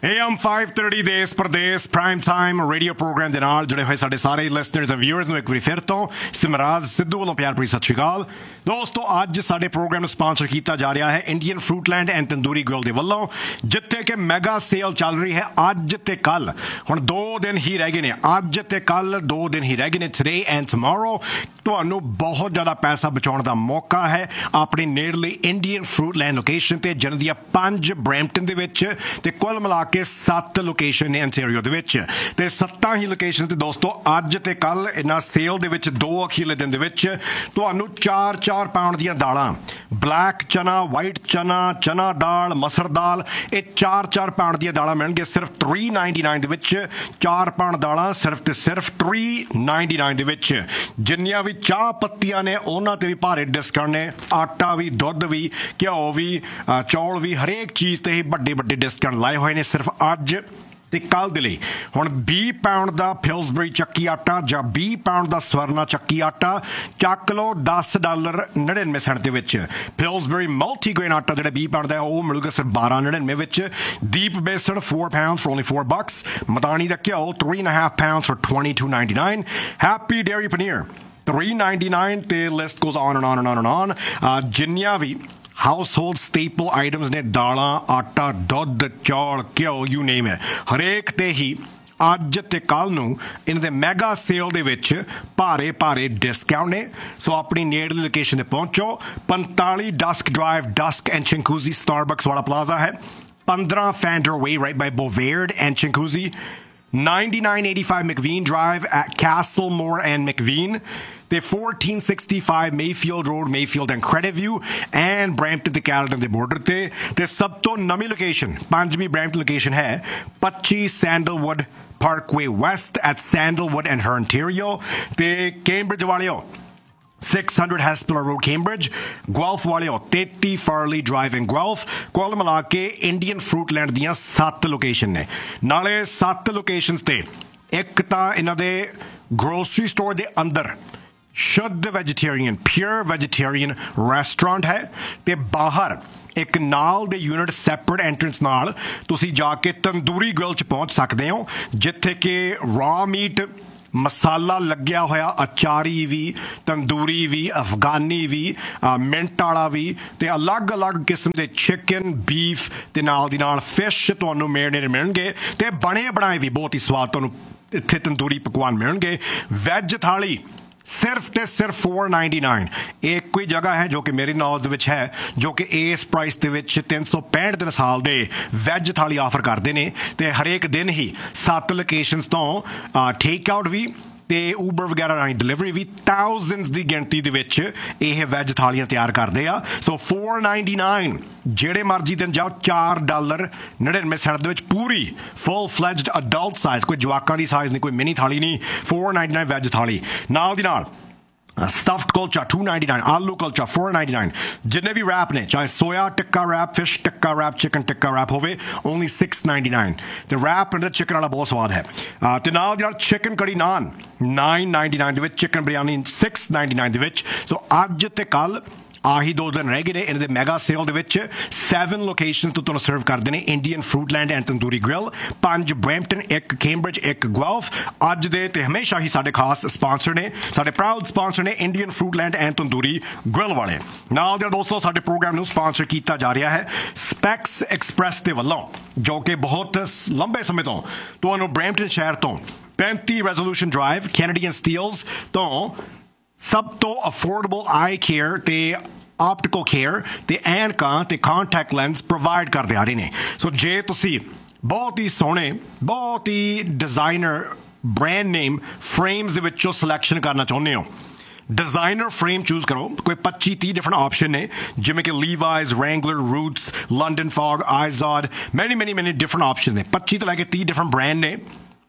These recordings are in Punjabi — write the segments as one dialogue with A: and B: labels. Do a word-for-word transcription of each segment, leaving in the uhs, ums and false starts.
A: ए एम फाइव थर्टी देश प्रदेश प्राइम टाइम रेडियो प्रोग्राम ਦੇ ਨਾਲ ਜੁੜੇ ਹੋਏ ਸਾਡੇ ਸਾਰੇ ਲਿਸਨਰਸ ਤੇ ਵਿਊਅਰਸ ਨੂੰ ਇੱਕ ਵਾਰੀ ਫਿਰ ਤੋਂ ਸਿਮਰਾਜ ਸਿੱਧੂ ਵੱਲੋਂ ਪਿਆਰ ਭਰੀ ਸਤਿ ਸ਼੍ਰੀ ਅਕਾਲ ਦੋਸਤੋ। ਅੱਜ ਸਾਡੇ ਪ੍ਰੋਗਰਾਮ ਨੂੰ ਸਪਾਂਸਰ ਕੀਤਾ ਜਾ ਰਿਹਾ ਹੈ ਇੰਡੀਅਨ ਫਰੂਟਲੈਂਡ ਐਂਡ ਤੰਦੂਰੀ ਗ੍ਰਿਲ ਦੇ ਵੱਲੋਂ, ਜਿੱਥੇ ਕਿ ਮੈਗਾ ਸੇਲ ਚੱਲ ਰਹੀ ਹੈ ਅੱਜ ਤੇ ਕੱਲ। ਹੁਣ ਦੋ ਦਿਨ ਹੀ ਰਹਿ ਗਏ ਨੇ, ਅੱਜ ਤੇ ਕੱਲ ਦੋ ਦਿਨ ਹੀ ਰਹਿ ਗਏ ਨੇ, ਟੁਡੇ ਐਂਡ ਟੁਮਾਰੋ। ਤੁਹਾਨੂੰ ਬਹੁਤ ਜ਼ਿਆਦਾ ਪੈਸਾ ਬਚਾਉਣ ਦਾ ਮੌਕਾ ਹੈ ਆਪਣੀ ਨੇੜਲੀ ਇੰਡੀਅਨ ਫਰੂਟਲੈਂਡ ਲੋਕੇਸ਼ਨ ਤੇ, ਜਿਹਨਾਂ ਦੀਆਂ ਪੰਜ ਬਰੈਂਪਟਨ ਦੇ ਵਿੱਚ ਤੇ ਕੁੱਲ ਮਿਲਾ ਕੇ ਸੱਤ ਲੋਕੇਸ਼ਨ ਨੇ ਅੰਟੈਰੀਓ ਦੇ ਵਿੱਚ। ਤੇ ਸੱਤਾਂ ਹੀ ਲੋਕੇਸ਼ਨ ਤੇ ਦੋਸਤੋ ਅੱਜ ਤੇ ਕੱਲ ਇਹਨਾਂ ਸੇਲ ਦੇ ਵਿੱਚ ਦੋ ਅਖੀਰਲੇ ਦਿਨ ਦੇ ਵਿੱਚ ਤੁਹਾਨੂੰ ਚਾਰ ਚਾਰ ਪਾਉਂਡ ਦੀਆਂ ਦਾਲਾਂ, ਬਲੈਕ ਚਨਾ, ਵਾਈਟ ਚਨਾ, ਚਨਾ ਦਾਲ, ਮਸਰ ਦਾਲ, ਇਹ ਚਾਰ ਚਾਰ ਪਾਉਂਡ ਦੀਆਂ ਦਾਲਾਂ ਮਿਲਣਗੀਆਂ ਸਿਰਫ ਥ੍ਰੀ ਨਾਈਨਟੀ ਨਾਈਨ ਦੇ ਵਿੱਚ। ਚਾਰ ਪਾਉਂਡ ਦਾਲਾਂ ਸਿਰਫ ਤੇ ਸਿਰਫ ਥ੍ਰੀ ਨਾਈਨਟੀ ਨਾਈਨ ਦੇ ਵਿੱਚ। ਜਿੰਨੀਆਂ ਵੀ ਚਾਹ ਪੱਤੀਆਂ ਨੇ ਉਹਨਾਂ ਤੇ ਵੀ ਭਾਰੇ ਡਿਸਕਾਊਂਟ ਨੇ, ਆਟਾ ਵੀ, ਦੁੱਧ ਵੀ, ਘਿਓ ਵੀ, ਚੌਲ ਵੀ, ਹਰੇਕ ਚੀਜ਼ ਤੇ ਹੀ ਵੱਡੇ ਵੱਡੇ ਡਿਸਕਾਊਂਟ ਲਾਏ ਹੋਏ ਨੇ ਸਿਰਫ ਅੱਜ ਤੇ ਕੱਲ ਦੇ ਲਈ। ਹੁਣ ਵੀਹ ਪਾਉਂਡ ਦਾ ਫਿਲਸਬਰੀ ਚੱਕੀ ਆਟਾ ਜਾਂ ਵੀਹ ਪਾਉਂਡ ਦਾ ਸਵਰਨਾ ਚੱਕੀ ਆਟਾ ਚੱਕ ਲਓ ਦਸ ਡਾਲਰ ਨੜਿਨਵੇਂ ਸੈਂਟ ਦੇ ਵਿੱਚ। ਫਿਲਸਬਰੀ ਮਲਟੀਗ੍ਰੇਨ ਆਟਾ ਜਿਹੜਾ ਵੀਹ ਪਾਉਂਡ ਦਾ ਉਹ ਮਿਲੂਗਾ ਸਿਰਫ ਬਾਰਾਂ ਨੜਿਨਵੇਂ ਵਿੱਚ। ਦੀਪ ਬੇਸਣ four pounds for only four bucks। ਮਦਾਨੀ ਦਾ ਘਿਓ three and a half pounds for twenty-two ninety-nine। Happy dairy paneer three ninety-nine ਤੇ list goes on and on and on and on। uh, ਜਿੰਨੀਆਂ ਵੀ ਹਾਊਸਹੋਲਡ ਸਟੇਪਲ ਆਈਟਮਸ ਨੇ, ਦਾਲਾਂ, ਆਟਾ, ਦੁੱਧ, ਚੌਲ, ਘਿਓ, ਯੂ ਨੇਮ ਇਟ, ਹਰੇਕ ਤੇ ਹੀ ਅੱਜ ਤੇ ਕੱਲ ਨੂੰ ਇਹਨਾਂ ਦੇ ਮੈਗਾ ਸੇਲ ਦੇ ਵਿੱਚ ਭਾਰੇ ਭਾਰੇ ਡਿਸਕਾਊਂਟ ਨੇ। ਸੋ ਆਪਣੀ ਨੇੜਲੀ ਲੋਕੇਸ਼ਨ ਤੇ ਪਹੁੰਚੋ। ਪੰਤਾਲੀ ਡਸਕ ਡਰਾਈਵ, ਡਸਕ ਐਂਡ ਚਿੰਕੂਜ਼ੀ ਸਟਾਰਬਕਸ ਵਾਲਾ ਪਲਾਜ਼ਾ ਹੈ। ਪੰਦਰਾਂ fender way right by ਬੋਵੇਰਡ and ਚਿੰਕੂਜ਼ੀ। ninety-nine eighty-five McVean Drive at Castlemore and McVean। ਤੇ fourteen sixty-five Mayfield Road, Mayfield and Credit View and Brampton ਤੇ ਕੈਲਗਰੀ ਦੇ ਬਾਰਡਰ ਤੇ। ਤੇ ਸਭ ਤੋਂ ਨਵੀਂ ਲੋਕੇਸ਼ਨ, ਪੰਜਵੀਂ ਬ੍ਰੈਂਪਟਨ ਲੋਕੇਸ਼ਨ ਹੈ twenty Sandalwood Parkway West at Sandalwood and Her Ontario। ਤੇ ਕੈਂਬਰਿਜ ਵਾਲਿਓ six hundred Hespeler Road, Cambridge। ਗੁਆਲਫ ਵਾਲਿਓ thirty Farley Drive in ਗੁਆਲਫ। ਕੁੱਲ ਮਿਲਾ ਕੇ ਇੰਡੀਅਨ ਫਰੂਟਲੈਂਡ ਦੀਆਂ ਸੱਤ ਲੋਕੇਸ਼ਨ ਨੇ। ਨਾਲੇ ਸੱਤ ਲੋਕੇਸ਼ਨਸ ਤੇ ਇੱਕ ਤਾਂ ਇਹਨਾਂ ਦੇ ਗਰੋਸਰੀ ਸਟੋਰ ਦੇ ਅੰਦਰ ਸ਼ੁੱਧ ਵੈਜੀਟੇਰੀਅਨ, ਪਿਓਰ ਵੈਜੀਟੇਰੀਅਨ ਰੈਸਟੋਰੈਂਟ ਹੈ, ਤੇ ਬਾਹਰ ਇੱਕ ਨਾਲ ਦੇ ਯੂਨਿਟ ਸੈਪਰੇਟ ਐਂਟਰੈਂਸ ਨਾਲ ਤੁਸੀਂ ਜਾ ਕੇ ਤੰਦੂਰੀ ਗ੍ਰਿਲ 'ਚ ਪਹੁੰਚ ਸਕਦੇ ਹੋ, ਜਿੱਥੇ ਕਿ ਰਾ ਮੀਟ, ਮਸਾਲਾ ਲੱਗਿਆ ਹੋਇਆ ਅਚਾਰੀ ਵੀ, ਤੰਦੂਰੀ ਵੀ, ਅਫਗਾਨੀ ਵੀ, ਮਿੰਟ ਵਾਲਾ ਵੀ, ਤੇ ਅਲੱਗ ਅਲੱਗ ਕਿਸਮ ਦੇ ਚਿਕਨ, ਬੀਫ ਤੇ ਨਾਲ ਦੀ ਨਾਲ ਫਿਸ਼ ਤੁਹਾਨੂੰ ਮੇਰਨੇਟ ਮਿਲਣਗੇ। ਤੇ ਬਣੇ ਬਣਾਏ ਵੀ ਬਹੁਤ ਹੀ ਸਵਾਦ ਤੁਹਾਨੂੰ ਇੱਥੇ ਤੰਦੂਰੀ ਪਕਵਾਨ ਮਿਲਣਗੇ। ਵੈਜ ਥਾਲੀ ਸਿਰਫ ਤੇ ਸਿਰਫ four ninety-nine। ਇਹ ਕੋਈ ਜਗ੍ਹਾ ਹੈ ਜੋ ਕਿ ਮੇਰੀ ਨੌਲੇਜ ਦੇ ਵਿੱਚ ਹੈ ਜੋ ਕਿ ਇਸ ਪ੍ਰਾਈਸ ਦੇ ਵਿੱਚ ਤਿੰਨ ਸੌ ਪੈਂਹਠ ਦਿਨ ਸਾਲ ਦੇ ਵੈਜ ਥਾਲੀ ਆਫਰ ਕਰਦੇ ਨੇ। ਤੇ ਹਰੇਕ ਦਿਨ ਹੀ ਸੱਤ ਲੋਕੇਸ਼ਨਸ ਤੋਂ ਟੇਕ ਆਊਟ ਵੀ ਤੇ ਊਬਰ ਵਗੈਰਾ ਰਾਹੀਂ ਡਿਲੀਵਰੀ ਵੀ ਥਾਊਜ਼ੈਂਡਸ ਦੀ ਗਿਣਤੀ ਦੇ ਵਿੱਚ ਇਹ ਵੈਜ ਥਾਲੀਆਂ ਤਿਆਰ ਕਰਦੇ ਆ। ਸੋ four ninety-nine ਜਿਹੜੇ ਮਰਜ਼ੀ ਦਿਨ ਜਾਓ, ਚਾਰ ਡਾਲਰ ਨੜਿਨਵੇਂ ਸੈਂਟ ਦੇ ਵਿੱਚ ਪੂਰੀ ਫੁੱਲ ਫਲੈਜਡ ਅਡਲਟ ਸਾਈਜ਼, ਕੋਈ ਜਵਾਕਾਂ ਦੀ ਸਾਈਜ਼ ਨਹੀਂ, ਕੋਈ ਮਿਨੀ ਥਾਲੀ ਨਹੀਂ, four ninety-nine ਵੈਜ ਥਾਲੀ। ਨਾਲ ਦੀ ਨਾਲ ਸਟਫਡ ਕੁਲਚਾ two ninety-nine, ਆਲੂ ਕੁਲਚਾ four ninety-nine। ਜਿੰਨੇ ਵੀ ਰੈਪ ਨੇ, ਚਾਹੇ ਸੋਇਆ ਟਿੱਕਾ ਰੈਪ, ਫਿਸ਼ ਟਿੱਕਾ ਰੈਪ, ਚਿਕਨ ਟਿੱਕਾ ਰੈਪ ਹੋਵੇ, only six ninety-nine। ਤੇ ਰੈਪ ਅੰਦਰ ਚਿਕਨ ਵਾਲਾ ਬਹੁਤ ਸਵਾਦ ਹੈ। ਤੇ ਨਾਲ ਦੀ ਨਾਲ ਚਿਕਨ ਕੜੀ ਨਾਨ nine ninety-nine ਦੇ ਵਿੱਚ, ਚਿਕਨ ਬਿਰਿਆਨੀ six ninety-nine ਦੇ ਵਿੱਚ। ਸੋ ਅੱਜ ਤੇ ਕੱਲ ਆਹੀ ਦੋ ਦਿਨ ਰਹਿ ਗਏ ਨੇ ਇਹਨਾਂ ਦੇ ਮੈਗਾ ਸੇਲ ਦੇ ਵਿੱਚ। ਸੈਵਨ ਲੋਕੇਸ਼ਨਸ ਤੋਂ ਤੁਹਾਨੂੰ ਸਰਵ ਕਰਦੇ ਨੇ ਇੰਡੀਅਨ ਫਰੂਟਲੈਂਡ ਐਂਡ ਤੰਦੂਰੀ ਗ੍ਰਿਲ। ਪੰਜ ਬਰੈਂਪਟਨ, ਇੱਕ ਕੈਂਬਰਿਜ, ਇੱਕ ਗੁਆਲਫ। ਅੱਜ ਦੇ ਤੇ ਹਮੇਸ਼ਾ ਹੀ ਸਾਡੇ ਖਾਸ ਸਪਾਂਸਰ ਨੇ, ਸਾਡੇ ਪ੍ਰਾਊਡ ਸਪਾਂਸਰ ਨੇ ਇੰਡੀਅਨ ਫਰੂਟਲੈਂਡ ਐਂਡ ਤੰਦੂਰੀ ਗ੍ਰਿਲ ਵਾਲੇ। ਨਾਲ ਦੇ ਦੋਸਤੋ ਸਾਡੇ ਪ੍ਰੋਗਰਾਮ ਨੂੰ ਸਪਾਂਸਰ ਕੀਤਾ ਜਾ ਰਿਹਾ ਹੈ ਸਪੈਕਸ ਐਕਸਪ੍ਰੈਸ ਦੇ ਵੱਲੋਂ, ਜੋ ਕਿ ਬਹੁਤ ਲੰਬੇ ਸਮੇਂ ਤੋਂ ਤੁਹਾਨੂੰ ਬਰੈਂਪਟਨ ਸ਼ਹਿਰ ਤੋਂ ਪੈਂਤੀ ਰੈਜ਼ੋਲੂਸ਼ਨ ਡਰਾਈਵ ਕੈਨੇਡੀਅਨ ਸਟੀਲਸ ਤੋਂ ਸਭ ਤੋਂ ਅਫੋਰਡੇਬਲ ਆਈ ਕੇਅਰ ਤੇ ਆਪਟੀਕਲ ਕੇਅਰ ਤੇ ਐਨਕਾਂ ਤੇ ਕੰਟੈਕਟ ਲੈਂਸ ਪ੍ਰੋਵਾਈਡ ਕਰਦੇ ਆ ਰਹੇ ਨੇ। ਸੋ ਜੇ ਤੁਸੀਂ ਬਹੁਤ ਹੀ ਸੋਹਣੇ, ਬਹੁਤ ਹੀ ਡਿਜ਼ਾਈਨਰ ਬ੍ਰਾਂਡ ਨੇਮ ਫਰੇਮਸ ਦੇ ਵਿੱਚੋਂ ਸਿਲੈਕਸ਼ਨ ਕਰਨਾ ਚਾਹੁੰਦੇ ਹੋ, ਡਿਜ਼ਾਈਨਰ ਫਰੇਮ ਚੂਜ਼ ਕਰੋ। ਕੋਈ ਪੱਚੀ ਤੀਹ ਡਿਫਰੈਂਟ ਆਪਸ਼ਨ ਨੇ, ਜਿਵੇਂ ਕਿ ਲੀਵਾਈਜ਼, ਰੈਂਗਲਰ, ਰੂਟਸ, ਲੰਡਨ ਫੌਗ, ਆਈਜ਼ੋਡ, ਮੈਨੀ ਮੈਨੀ ਮੈਨੀ ਡਿਫਰੈਂਟ ਆਪਸ਼ਨ ਨੇ। ਪੱਚੀ ਤੋਂ ਲੈ ਕੇ ਤੀਹ ਡਿਫਰੈਂਟ ਬ੍ਰਾਂਡ ਨੇ।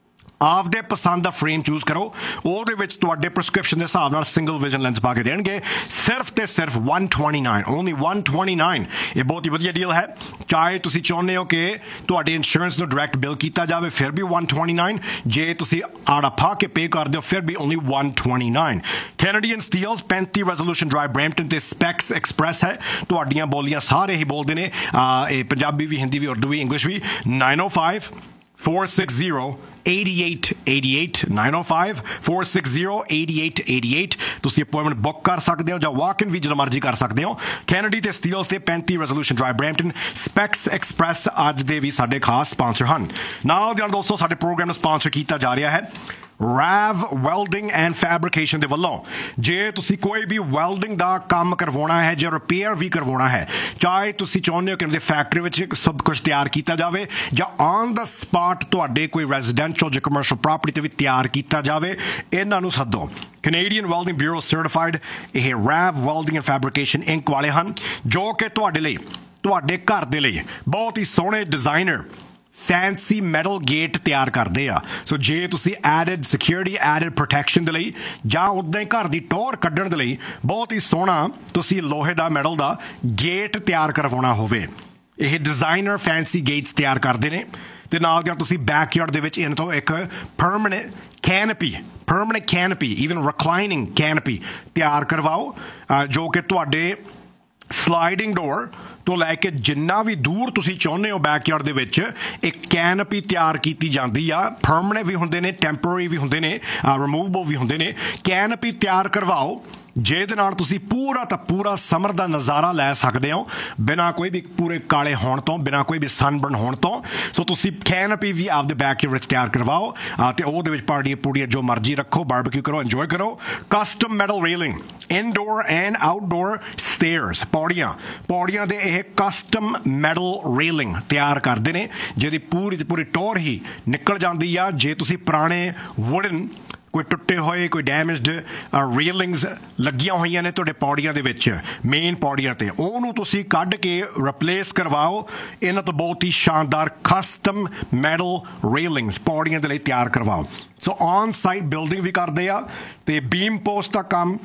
A: ਆਪਦੇ ਪਸੰਦ ਦਾ ਫਰੇਮ ਚੂਜ਼ ਕਰੋ ਉਹਦੇ ਵਿੱਚ ਤੁਹਾਡੇ ਪ੍ਰਸਕ੍ਰਿਪਸ਼ਨ ਦੇ ਹਿਸਾਬ ਨਾਲ ਸਿੰਗਲ ਵਿਜ਼ਨ ਲੈਂਸ ਪਾ ਕੇ ਦੇਣਗੇ ਸਿਰਫ ਤੇ ਸਿਰਫ one twenty-nine only one twenty-nine ਇਹ ਬਹੁਤ ਹੀ ਵਧੀਆ ਡੀਲ ਹੈ ਚਾਹੇ ਤੁਸੀਂ ਚਾਹੁੰਦੇ ਹੋ ਕਿ ਤੁਹਾਡੇ ਇੰਸ਼ੋਰੈਂਸ ਨੂੰ ਡਾਇਰੈਕਟ ਬਿਲ ਕੀਤਾ ਜਾਵੇ ਫਿਰ ਵੀ one twenty-nine ਜੇ ਤੁਸੀਂ ਆੜਾ ਪਾ ਕੇ ਪੇ ਕਰਦੇ ਹੋ ਫਿਰ ਵੀ only one twenty-nine Canadian Steeles thirty resolution drive Brampton ਤੇ ਸਪੈਕਸ ਐਕਸਪ੍ਰੈਸ ਹੈ ਤੁਹਾਡੀਆਂ ਬੋਲੀਆਂ ਸਾਰੇ ਹੀ ਬੋਲਦੇ ਨੇ ਇਹ ਪੰਜਾਬੀ ਵੀ ਹਿੰਦੀ ਵੀ ਉਰਦੂ ਵੀ ਇੰਗਲਿਸ਼ ਵੀ nine oh five four six zero eighty-eight eighty-eight nine oh five four six zero eighty-eight eighty-eight ਤੁਸੀਂ ਅਪਾਇੰਟਮੈਂਟ ਬੁੱਕ ਕਰ ਸਕਦੇ ਹੋ ਜਾਂ ਵਾਕ ਇਨ ਵੀ ਜਦੋਂ ਮਰਜ਼ੀ ਕਰ ਸਕਦੇ ਹੋ ਕੈਨੇਡੀ ਤੇ ਸਟੀਲਸ ਤੇ thirty resolution drive Brampton specs express ਅੱਜ ਦੇ ਵੀ ਸਾਡੇ ਖਾਸ ਸਪਾਂਸਰ ਹਨ ਨਾਲ ਦੇ ਨਾਲ ਦੋਸਤੋ ਸਾਡੇ ਪ੍ਰੋਗਰਾਮ ਨੂੰ ਸਪਾਂਸਰ ਕੀਤਾ ਜਾ ਰਿਹਾ ਹੈ Rav Welding and Fabrication ਦੇ ਵੱਲੋਂ ਜੇ ਤੁਸੀਂ ਕੋਈ ਵੀ ਵੈਲਡਿੰਗ ਦਾ ਕੰਮ ਕਰਵਾਉਣਾ ਹੈ ਜਾਂ ਰਿਪੇਅਰ ਵੀ ਕਰਵਾਉਣਾ ਹੈ ਚਾਹੇ ਤੁਸੀਂ ਚਾਹੁੰਦੇ ਹੋ ਕਿ ਉਹਦੇ ਫੈਕਟਰੀ ਵਿੱਚ ਸਭ ਕੁਝ ਤਿਆਰ ਕੀਤਾ ਜਾਵੇ ਜਾਂ ਔਨ ਦਾ ਸਪਾਟ ਤੁਹਾਡੇ ਕੋਈ ਰੈਜ਼ੀਡੈਂਸ਼ੀਅਲ ਜਾਂ ਕਮਰਸ਼ੀਅਲ ਪ੍ਰਾਪਰਟੀ ਤੇ ਵੀ ਤਿਆਰ ਕੀਤਾ ਜਾਵੇ ਇਹਨਾਂ ਨੂੰ ਸੱਦੋ Canadian Welding Bureau certified ਇਹ Rav Welding and Fabrication Incorporated ਵਾਲੇ ਹਨ ਜੋ ਕਿ ਤੁਹਾਡੇ ਲਈ ਤੁਹਾਡੇ ਘਰ ਦੇ ਲਈ ਬਹੁਤ ਹੀ ਸੋਹਣੇ ਡਿਜ਼ਾਈਨਰ ਫੈਂਸੀ ਮੈਟਲ ਗੇਟ ਤਿਆਰ ਕਰਦੇ ਆ ਸੋ ਜੇ ਤੁਸੀਂ ਐਡਡ ਸਿਕਿਉਰਿਟੀ ਐਡਡ ਪ੍ਰੋਟੈਕਸ਼ਨ ਦੇ ਲਈ ਜਾਂ ਉੱਦਾਂ ਹੀ ਘਰ ਦੀ ਟੌਰ ਕੱਢਣ ਦੇ ਲਈ ਬਹੁਤ ਹੀ ਸੋਹਣਾ ਤੁਸੀਂ ਲੋਹੇ ਦਾ ਮੈਟਲ ਦਾ ਗੇਟ ਤਿਆਰ ਕਰਵਾਉਣਾ ਹੋਵੇ ਇਹ ਡਿਜ਼ਾਈਨਰ ਫੈਂਸੀ ਗੇਟਸ ਤਿਆਰ ਕਰਦੇ ਨੇ ਤੇ ਨਾਲ ਜਾਂ ਤੁਸੀਂ ਬੈਕਯਾਰਡ ਦੇ ਵਿੱਚ ਇਹਨਾਂ ਤੋਂ ਇੱਕ ਪਰਮਨੈਂਟ ਕੈਨਪੀ ਪਰਮਨੈਂਟ ਕੈਨਪੀ ਈਵਨ ਰਿਕਲਾਈਨਿੰਗ ਕੈਨਪੀ ਤਿਆਰ ਕਰਵਾਓ ਜੋ ਕਿ ਤੁਹਾਡੇ ਸਲਾਈਡਿੰਗ ਡੋਰ ਤੋਂ ਲੈ ਕੇ ਜਿੰਨਾ ਵੀ ਦੂਰ ਤੁਸੀਂ ਚਾਹੁੰਦੇ ਹੋ ਬੈਕਯਾਰਡ ਦੇ ਵਿੱਚ ਇੱਕ ਕੈਨਪੀ ਤਿਆਰ ਕੀਤੀ ਜਾਂਦੀ ਆ ਪਰਮਨੈਂਟ ਵੀ ਹੁੰਦੇ ਨੇ ਟੈਂਪਰੇਰੀ ਵੀ ਹੁੰਦੇ ਨੇ ਰਿਮੂਵੇਬਲ ਵੀ ਹੁੰਦੇ ਨੇ ਕੈਨਪੀ ਤਿਆਰ ਕਰਵਾਓ ਜਿਹਦੇ ਨਾਲ ਤੁਸੀਂ ਪੂਰਾ ਤਾਂ ਪੂਰਾ ਸਮਰ ਦਾ ਨਜ਼ਾਰਾ ਲੈ ਸਕਦੇ ਹੋ ਬਿਨਾਂ ਕੋਈ ਵੀ ਪੂਰੇ ਕਾਲੇ ਹੋਣ ਤੋਂ ਬਿਨਾਂ ਕੋਈ ਵੀ ਸਨਬਰਨ ਹੋਣ ਤੋਂ ਸੋ ਤੁਸੀਂ ਕੈਨਪੀ ਵੀ ਆਪਦੇ ਬੈਕਯਾਰਡ ਵਿੱਚ ਤਿਆਰ ਕਰਵਾਓ ਤੇ ਉਹਦੇ ਵਿੱਚ ਪਾਰਟੀਆਂ ਪੂੜੀਆਂ ਜੋ ਮਰਜ਼ੀ ਰੱਖੋ ਬਾਰਬੀਕਿਊ ਕਰੋ ਇੰਜੋਏ ਕਰੋ custom metal railing indoor and outdoor stairs ਪੌੜੀਆਂ ਪੌੜੀਆਂ ਦੇ ਇਹ ਕਸਟਮ ਮੈਟਲ ਰੇਲਿੰਗ ਤਿਆਰ ਕਰਦੇ ਨੇ ਜਿਹਦੀ ਪੂਰੀ ਦੀ ਪੂਰੀ ਟੌਰ ਹੀ ਨਿਕਲ ਜਾਂਦੀ ਆ ਜੇ ਤੁਸੀਂ ਪੁਰਾਣੇ ਵੁਡਨ ਕੋਈ ਟੁੱਟੇ ਹੋਏ ਕੋਈ ਡੈਮੇਜਡ ਰੇਲਿੰਗਸ ਲੱਗੀਆਂ ਹੋਈਆਂ ਨੇ ਤੁਹਾਡੇ ਪੌੜੀਆਂ ਦੇ ਵਿੱਚ ਮੇਨ ਪੌੜੀਆਂ ਤੇ ਉਹਨੂੰ ਤੁਸੀਂ ਕੱਢ ਕੇ ਰਿਪਲੇਸ ਕਰਵਾਓ ਇਹਨਾਂ ਤੋਂ ਬਹੁਤ ਹੀ ਸ਼ਾਨਦਾਰ ਕਸਟਮ ਮੈਟਲ ਰੇਲਿੰਗਸ ਪੌੜੀਆਂ ਦੇ ਲਈ ਤਿਆਰ ਕਰਵਾਓ ਸੋ ਔਨ ਸਾਈਟ ਬਿਲਡਿੰਗ ਵੀ ਕਰਦੇ ਆ ਤੇ ਬੀਮ ਪੋਸਟ ਦਾ ਕੰਮ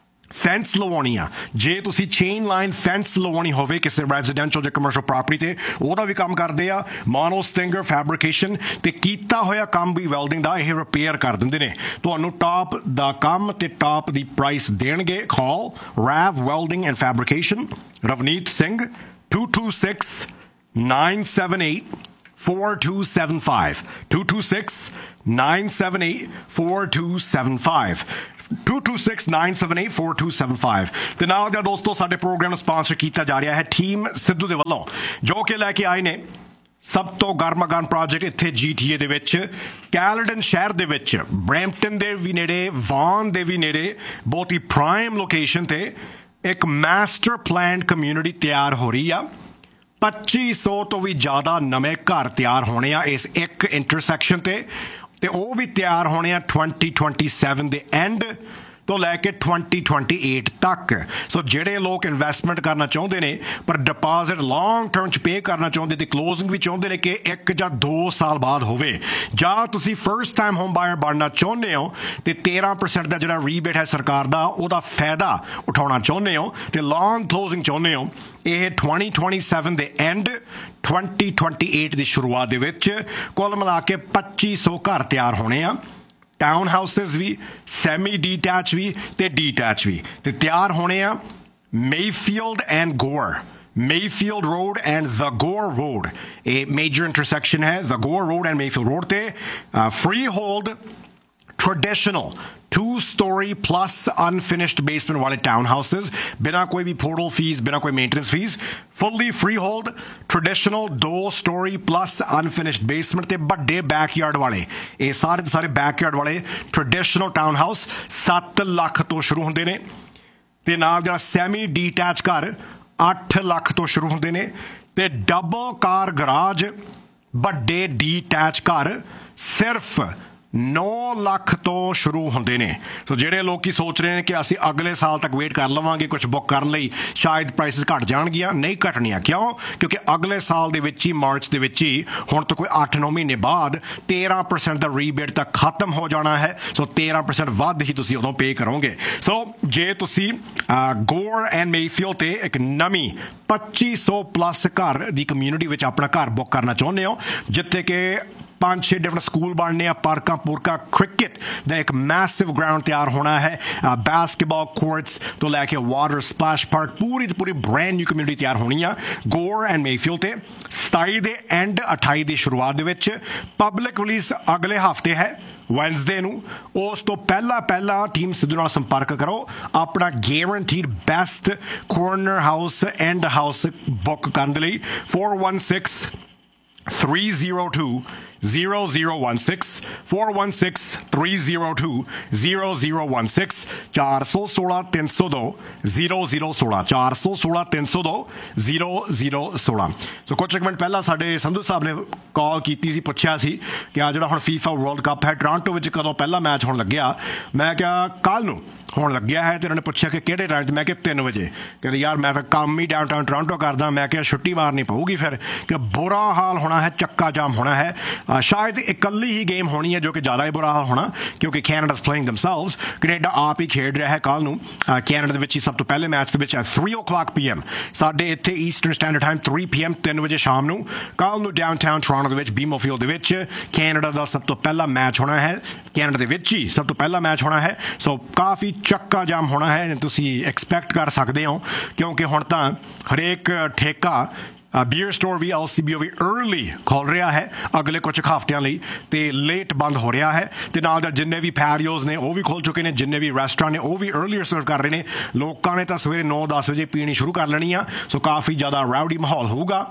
A: ਫੈਂਸ ਲਵਾਉਣੀ ਆ ਜੇ ਤੁਸੀਂ ਚੇਨ ਲਾਈਨ ਫੈਂਸ ਲਵਾਉਣੀ ਹੋਵੇ ਕਿਸੇ ਰੈਜ਼ੀਡੈਂਸ਼ੀਅਲ ਜਾਂ ਕਮਰਸ਼ੀਅਲ ਪ੍ਰਾਪਰਟੀ ਤੇ ਉਹਦਾ ਵੀ ਕੰਮ ਕਰਦੇ ਆ ਮੋਨੋ ਸਟਿੰਗਰ ਫੈਬਰੀਕੇਸ਼ਨ ਤੇ ਕੀਤਾ ਹੋਇਆ ਕੰਮ ਵੀ ਵੈਲਡਿੰਗ ਦਾ ਇਹ ਰਿਪੇਅਰ ਕਰ ਦਿੰਦੇ ਨੇ ਤੁਹਾਨੂੰ ਟਾਪ ਦਾ ਕੰਮ ਤੇ ਟਾਪ ਦੀ ਪ੍ਰਾਈਸ ਦੇਣਗੇ ਕਾਲ Rav Welding and Fabrication Ravneet Singh two two six nine seven eight four two seven five two two six nine seven eight four two seven five two two six nine seven eight four two seven five ਤੇ ਨਾਲ ਦਾ ਦੋਸਤੋ ਸਾਡੇ ਪ੍ਰੋਗਰਾਮ ਨੂੰ ਸਪਾਂਸਰ ਕੀਤਾ ਜਾ ਰਿਹਾ ਹੈ ਟੀਮ ਸਿੱਧੂ ਦੇ ਵੱਲੋਂ ਜੋ ਕਿ ਲੈ ਕੇ ਆਏ ਨੇ ਸਭ ਤੋਂ ਗਰਮਾਗਰਮ ਪ੍ਰੋਜੈਕਟ ਇੱਥੇ ਜੀ ਟੀ ਏ ਦੇ ਵਿੱਚ ਕੈਲਡਨ ਸ਼ਹਿਰ ਦੇ ਵਿੱਚ ਬਰੈਂਪਟਨ ਦੇ ਵੀ ਨੇੜੇ ਵਾਨ ਦੇ ਵੀ ਨੇੜੇ ਬਹੁਤ ਹੀ ਪ੍ਰਾਈਮ ਲੋਕੇਸ਼ਨ ਤੇ ਇੱਕ ਮਾਸਟਰ ਪਲਾਨਡ ਕਮਿਊਨਿਟੀ ਤਿਆਰ ਹੋ ਰਹੀ ਆ ਪੱਚੀ ਸੌ ਤੋਂ ਵੀ ਜ਼ਿਆਦਾ ਨਵੇਂ ਘਰ ਤਿਆਰ ਹੋਣੇ ਆ ਇਸ ਇੱਕ ਇੰਟਰਸੈਕਸ਼ਨ ਤੇ ਤੇ ਉਹ ਵੀ ਤਿਆਰ ਹੋਣੇ ਆ twenty twenty-seven ਦੇ ਐਂਡ ਤੋਂ ਲੈ ਕੇ twenty twenty-eight ਤੱਕ ਸੋ ਜਿਹੜੇ ਲੋਕ ਇਨਵੈਸਟਮੈਂਟ ਕਰਨਾ ਚਾਹੁੰਦੇ ਨੇ ਪਰ ਡਿਪੋਜ਼ਿਟ ਲੌਂਗ ਟਰਮ 'ਚ ਪੇ ਕਰਨਾ ਚਾਹੁੰਦੇ ਤੇ ਕਲੋਜ਼ਿੰਗ ਵੀ ਚਾਹੁੰਦੇ ਨੇ ਕਿ ਇੱਕ ਜਾਂ ਦੋ ਸਾਲ ਬਾਅਦ ਹੋਵੇ ਜਾਂ ਤੁਸੀਂ ਫਰਸਟ ਟਾਈਮ ਹੋਮ ਬਾਇਰ ਬਣਨਾ ਚਾਹੁੰਦੇ ਹੋ ਤੇ thirteen percent ਦਾ ਜਿਹੜਾ ਰੀਬੇਟ ਹੈ ਸਰਕਾਰ ਦਾ ਉਹਦਾ ਫਾਇਦਾ ਉਠਾਉਣਾ ਚਾਹੁੰਦੇ ਹੋ ਤੇ ਲੌਂਗ ਕਲੋਜ਼ਿੰਗ ਚਾਹੁੰਦੇ ਹੋ ਇਹ twenty twenty-seven ਦੇ ਐਂਡ twenty twenty-eight ਦੀ ਸ਼ੁਰੂਆਤ ਦੇ ਵਿੱਚ ਕੁੱਲ ਮਿਲਾ ਕੇ ਪੱਚੀ ਸੌ ਘਰ ਤਿਆਰ ਹੋਣੇ ਆ ਟਾਊਨ ਹਾਊਸਿਸ ਵੀ ਸੈਮੀ ਡੀਟੈਚ ਵੀ ਤੇ ਡੀਟੈਚ ਵੀ ਤੇ ਤਿਆਰ ਹੋਣੇ ਆ Mayfield and Ghor Mayfield Road and the Gore Road a major intersection है the Gore Road and Mayfield Road ਤੇ uh, freehold traditional two story plus unfinished basement वाले townhouses बिना कोई भी portal fees बिना कोई maintenance fees fully freehold traditional दो story plus unfinished basement ते बड़े backyard वाले ये सारे सारे backyard वाले traditional townhouse seven ਲੱਖ ਤੋਂ ਸ਼ੁਰੂ ਹੁੰਦੇ ਨੇ ਤੇ ਨਾਲ ਜਿਹੜਾ semi detached ਘਰ ਅੱਠ ਲੱਖ ਤੋਂ ਸ਼ੁਰੂ ਹੁੰਦੇ ਨੇ ਤੇ ਡਬਲ ਕਾਰ ਗਰਾਜ ਵੱਡੇ ਡੀਟੈਚ ਘਰ ਸਿਰਫ ਨੌ ਲੱਖ ਤੋਂ ਸ਼ੁਰੂ ਹੁੰਦੇ ਨੇ। ਸੋ ਜਿਹੜੇ ਲੋਕ ਸੋਚ ਰਹੇ ਨੇ ਕਿ ਅਸੀਂ ਅਗਲੇ ਸਾਲ ਤੱਕ ਵੇਟ ਕਰ ਲਵਾਂਗੇ ਕੁਝ ਬੁੱਕ ਕਰਨ ਲਈ, ਸ਼ਾਇਦ ਪ੍ਰਾਈਸਿਸ ਘਟ ਜਾਣਗੀਆਂ, ਨਹੀਂ ਘਟਣੀਆਂ। ਕਿਉਂ? ਕਿਉਂਕਿ ਅਗਲੇ ਸਾਲ ਦੇ ਵਿੱਚ ਹੀ, ਮਾਰਚ ਦੇ ਵਿੱਚ ਹੀ, ਹੁਣ ਤੋਂ ਕੋਈ ਅੱਠ ਨੌ ਮਹੀਨੇ ਬਾਅਦ ਤੇਰਾਂ ਪਰਸੈਂਟ ਦਾ ਰੀਬੇਟ ਤਾਂ ਖਤਮ ਹੋ ਜਾਣਾ ਹੈ। ਸੋ ਤੇਰਾਂ ਪਰਸੈਂਟ ਵੱਧ ਹੀ ਤੁਸੀਂ ਉਦੋਂ ਪੇ ਕਰੋਗੇ। ਸੋ ਜੇ ਤੁਸੀਂ ਗੋਰ ਐਂਡ ਮੇਫੀਲਡ ਤੇ ਇੱਕ ਨਵੀਂ ਪੱਚੀ ਸੌ ਪਲੱਸ ਘਰ ਦੀ ਕਮਿਊਨਿਟੀ ਵਿੱਚ ਆਪਣਾ ਘਰ ਬੁੱਕ ਕਰਨਾ ਚਾਹੁੰਦੇ ਹੋ, ਜਿੱਥੇ ਕਿ ਪੰਜ ਛੇ ਡਿਫਰੈਂਟ ਸਕੂਲ ਬਣਨੇ ਆ, ਪਾਰਕਾਂ ਪੂਰਕਾਂ, ਕ੍ਰਿਕਟ ਦਾ ਇੱਕ ਮੈਸਿਵ ਗਰਾਊਂਡ ਤਿਆਰ ਹੋਣਾ ਹੈ, ਬਾਸਕਟਬਾਲ ਕੋਰਟਸ ਤੋਂ ਲੈ ਕੇ ਵਾਟਰ ਸਪਲੈਸ਼ ਪਾਰਕ, ਪੂਰੀ ਦੀ ਪੂਰੀ ਬ੍ਰੈਂਡ ਨਿਊ ਕਮਿਊਨਿਟੀ ਤਿਆਰ ਹੋਣੀ ਆ ਗੋਰ ਐਂਡ ਮੇਫੀਲਡ ਤੇ। ਸਤਾਈ ਦੇ ਐਂਡ, ਅਠਾਈ ਦੀ ਸ਼ੁਰੂਆਤ ਦੇ ਵਿੱਚ। ਪਬਲਿਕ ਰਿਲੀਜ਼ ਅਗਲੇ ਹਫ਼ਤੇ ਹੈ, ਵੈਨਸਡੇ ਨੂੰ। ਉਸ ਤੋਂ ਪਹਿਲਾਂ ਪਹਿਲਾਂ ਟੀਮ ਸਿੱਧੂ ਨਾਲ ਸੰਪਰਕ ਕਰੋ, ਆਪਣਾ ਗੈਰੰਟੀਡ best corner house, and house book ਕਰਨ ਦੇ ਲਈ four one six three zero two zero zero one six four one six three zero two zero zero one six ਚਾਰ ਸੌ ਸੋਲਾਂ ਤਿੰਨ ਸੌ ਦੋ ਜ਼ੀਰੋ ਜ਼ੀਰੋ ਸੋਲਾਂ ਚਾਰ ਸੌ ਸੋਲਾਂ ਤਿੰਨ ਸੌ ਦੋ ਜ਼ੀਰੋ ਜ਼ੀਰੋ ਸੋਲਾਂ। ਸੋ ਕੁਝ ਇੱਕ ਮਿੰਟ ਪਹਿਲਾਂ ਸਾਡੇ ਸੰਧੂ ਸਾਹਿਬ ਨੇ ਕਾਲ ਕੀਤੀ ਸੀ, ਪੁੱਛਿਆ ਸੀ ਕਿ ਆ ਜਿਹੜਾ ਹੁਣ ਫੀਫਾ ਵਰਲਡ ਕੱਪ ਹੈ ਟੋਰਾਂਟੋ ਵਿੱਚ ਕਦੋਂ ਪਹਿਲਾ ਮੈਚ ਹੋਣ ਲੱਗਿਆ। ਮੈਂ ਕਿਹਾ ਕੱਲ੍ਹ ਨੂੰ ਹੋਣ ਲੱਗਿਆ ਹੈ। ਤੇ ਉਹਨਾਂ ਨੇ ਪੁੱਛਿਆ ਕਿ ਕਿਹੜੇ ਟਾਈਮ 'ਚ? ਮੈਂ ਕਿਹਾ ਤਿੰਨ ਵਜੇ। ਕਹਿੰਦੇ ਯਾਰ ਮੈਂ ਤਾਂ ਕੰਮ ਹੀ ਡਾਊਨਟਾਊਨ ਟੋਰਾਂਟੋ ਕਰਦਾ। ਮੈਂ ਕਿਹਾ ਛੁੱਟੀ ਮਾਰਨੀ ਪਊਗੀ ਫਿਰ, ਕਿ ਬੁਰਾ ਹਾਲ ਹੋਣਾ ਹੈ, ਚੱਕਾ ਜਾਮ ਹੋਣਾ ਹੈ। ਸ਼ਾਇਦ ਇਕੱਲੀ ਹੀ ਗੇਮ ਹੋਣੀ ਹੈ ਜੋ ਕਿ ਜ਼ਿਆਦਾ ਹੀ ਬੁਰਾ ਹਾਲ ਹੋਣਾ, ਕਿਉਂਕਿ ਕੈਨੇਡਾ ਪਲੇਇੰਗ ਦਮਸੈਲਵਸ। ਕੈਨੇਡਾ ਆਪ ਹੀ ਖੇਡ ਰਿਹਾ ਹੈ ਕੱਲ੍ਹ ਨੂੰ ਕੈਨੇਡਾ ਦੇ ਵਿੱਚ ਹੀ ਸਭ ਤੋਂ ਪਹਿਲੇ ਮੈਚ ਦੇ ਵਿੱਚ ਥ੍ਰੀ ਓ ਕਲਾਕ ਪੀ ਐਮ ਸਾਡੇ ਇੱਥੇ eastern standard time three P M ਤਿੰਨ ਵਜੇ ਸ਼ਾਮ ਨੂੰ ਕੱਲ੍ਹ ਨੂੰ ਡਾਊਨਟਾਊਨ ਟੋਰਾਂਟੋ ਦੇ ਵਿੱਚ ਬੀਮੋ ਫੀਲਡ ਦੇ ਵਿੱਚ ਕੈਨੇਡਾ ਦਾ ਸਭ ਤੋਂ ਪਹਿਲਾ ਮੈਚ ਹੋਣਾ ਹੈ। ਕੈਨੇਡਾ ਦੇ ਵਿੱਚ ਹੀ ਸਭ ਤੋਂ ਪਹਿਲਾ ਮੈਚ ਹੋਣਾ ਹੈ। ਸੋ ਕਾਫੀ ਚੱਕਾ ਜਾਮ ਹੋਣਾ ਹੈ, ਤੁਸੀਂ ਐਕਸਪੈਕਟ ਕਰ ਸਕਦੇ ਹੋ, ਕਿਉਂਕਿ ਹੁਣ ਤਾਂ ਹਰੇਕ ਠੇਕਾ ਬੀਅਰ ਸਟੋਰ ਵੀ ਐਲ ਸੀ ਬੀ ਓ ਵੀ अर्ਲੀ ਖੋਲ ਰਿਹਾ ਹੈ ਅਗਲੇ ਕੁਝ ਹਫ਼ਤਿਆਂ ਲਈ, ਤੇ ਲੇਟ ਬੰਦ ਹੋ ਰਿਹਾ ਹੈ। ਤੇ ਨਾਲ ਦਾ ਜਿੰਨੇ ਵੀ ਪੈਰੀਓਜ਼ ਨੇ ਉਹ ਵੀ ਖੁੱਲ ਚੁੱਕੇ ਨੇ, ਜਿੰਨੇ ਵੀ ਰੈਸਟੋਰੈਂਟ ਨੇ ਉਹ ਵੀ अर्ਲੀਅਰ ਸਰਵ ਕਰ ਰਹੇ ਨੇ। ਲੋਕਾਂ ਨੇ ਤਾਂ ਸਵੇਰੇ ਨੌ ਦਸ ਵਜੇ ਪੀਣੀ ਸ਼ੁਰੂ ਕਰ ਲੈਣੀ ਆ। ਸੋ ਕਾਫੀ ਜ਼ਿਆਦਾ ਰਾਊਡੀ ਮਾਹੌਲ ਹੋਊਗਾ।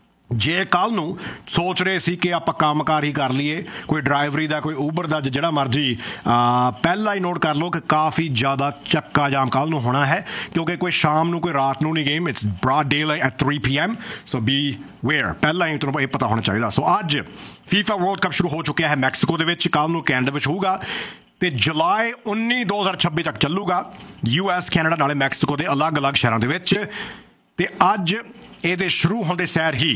A: ਜੇ ਕੱਲ੍ਹ ਨੂੰ ਸੋਚ ਰਹੇ ਸੀ ਕਿ ਆਪਾਂ ਕੰਮਕਾਰ ਹੀ ਕਰ ਲਈਏ, ਕੋਈ ਡਰਾਈਵਰੀ ਦਾ, ਕੋਈ ਊਬਰ ਦਾ, ਜਿਹੜਾ ਮਰਜ਼ੀ, ਪਹਿਲਾਂ ਹੀ ਨੋਟ ਕਰ ਲਓ ਕਿ ਕਾਫੀ ਜ਼ਿਆਦਾ ਚੱਕਾ ਜਾਮ ਕੱਲ੍ਹ ਨੂੰ ਹੋਣਾ ਹੈ, ਕਿਉਂਕਿ ਕੋਈ ਸ਼ਾਮ ਨੂੰ ਕੋਈ ਰਾਤ ਨੂੰ ਨਹੀਂ game. It's broad daylight at three P M. So B wear, ਪਹਿਲਾਂ ਹੀ ਤੁਹਾਨੂੰ ਇਹ ਪਤਾ ਹੋਣਾ ਚਾਹੀਦਾ। ਸੋ ਅੱਜ ਫੀਫਾ ਵਰਲਡ ਕੱਪ ਸ਼ੁਰੂ ਹੋ ਚੁੱਕਿਆ ਹੈ ਮੈਕਸੀਕੋ ਦੇ ਵਿੱਚ, ਕੱਲ੍ਹ ਨੂੰ ਕੈਨੇਡਾ ਵਿੱਚ ਹੋਊਗਾ ਤੇ ਜੁਲਾਈ ਉੱਨੀ ਦੋ ਹਜ਼ਾਰ ਛੱਬੀ ਤੱਕ ਚੱਲੂਗਾ ਯੂ ਐਸ, ਕੈਨੇਡਾ ਨਾਲੇ ਮੈਕਸੀਕੋ ਦੇ ਅਲੱਗ-ਅਲੱਗ ਸ਼ਹਿਰਾਂ ਦੇ ਵਿੱਚ। ਤੇ ਅੱਜ ਇਹਦੇ ਸ਼ੁਰੂ ਹੁੰਦੇ ਸੈਰ ਹੀ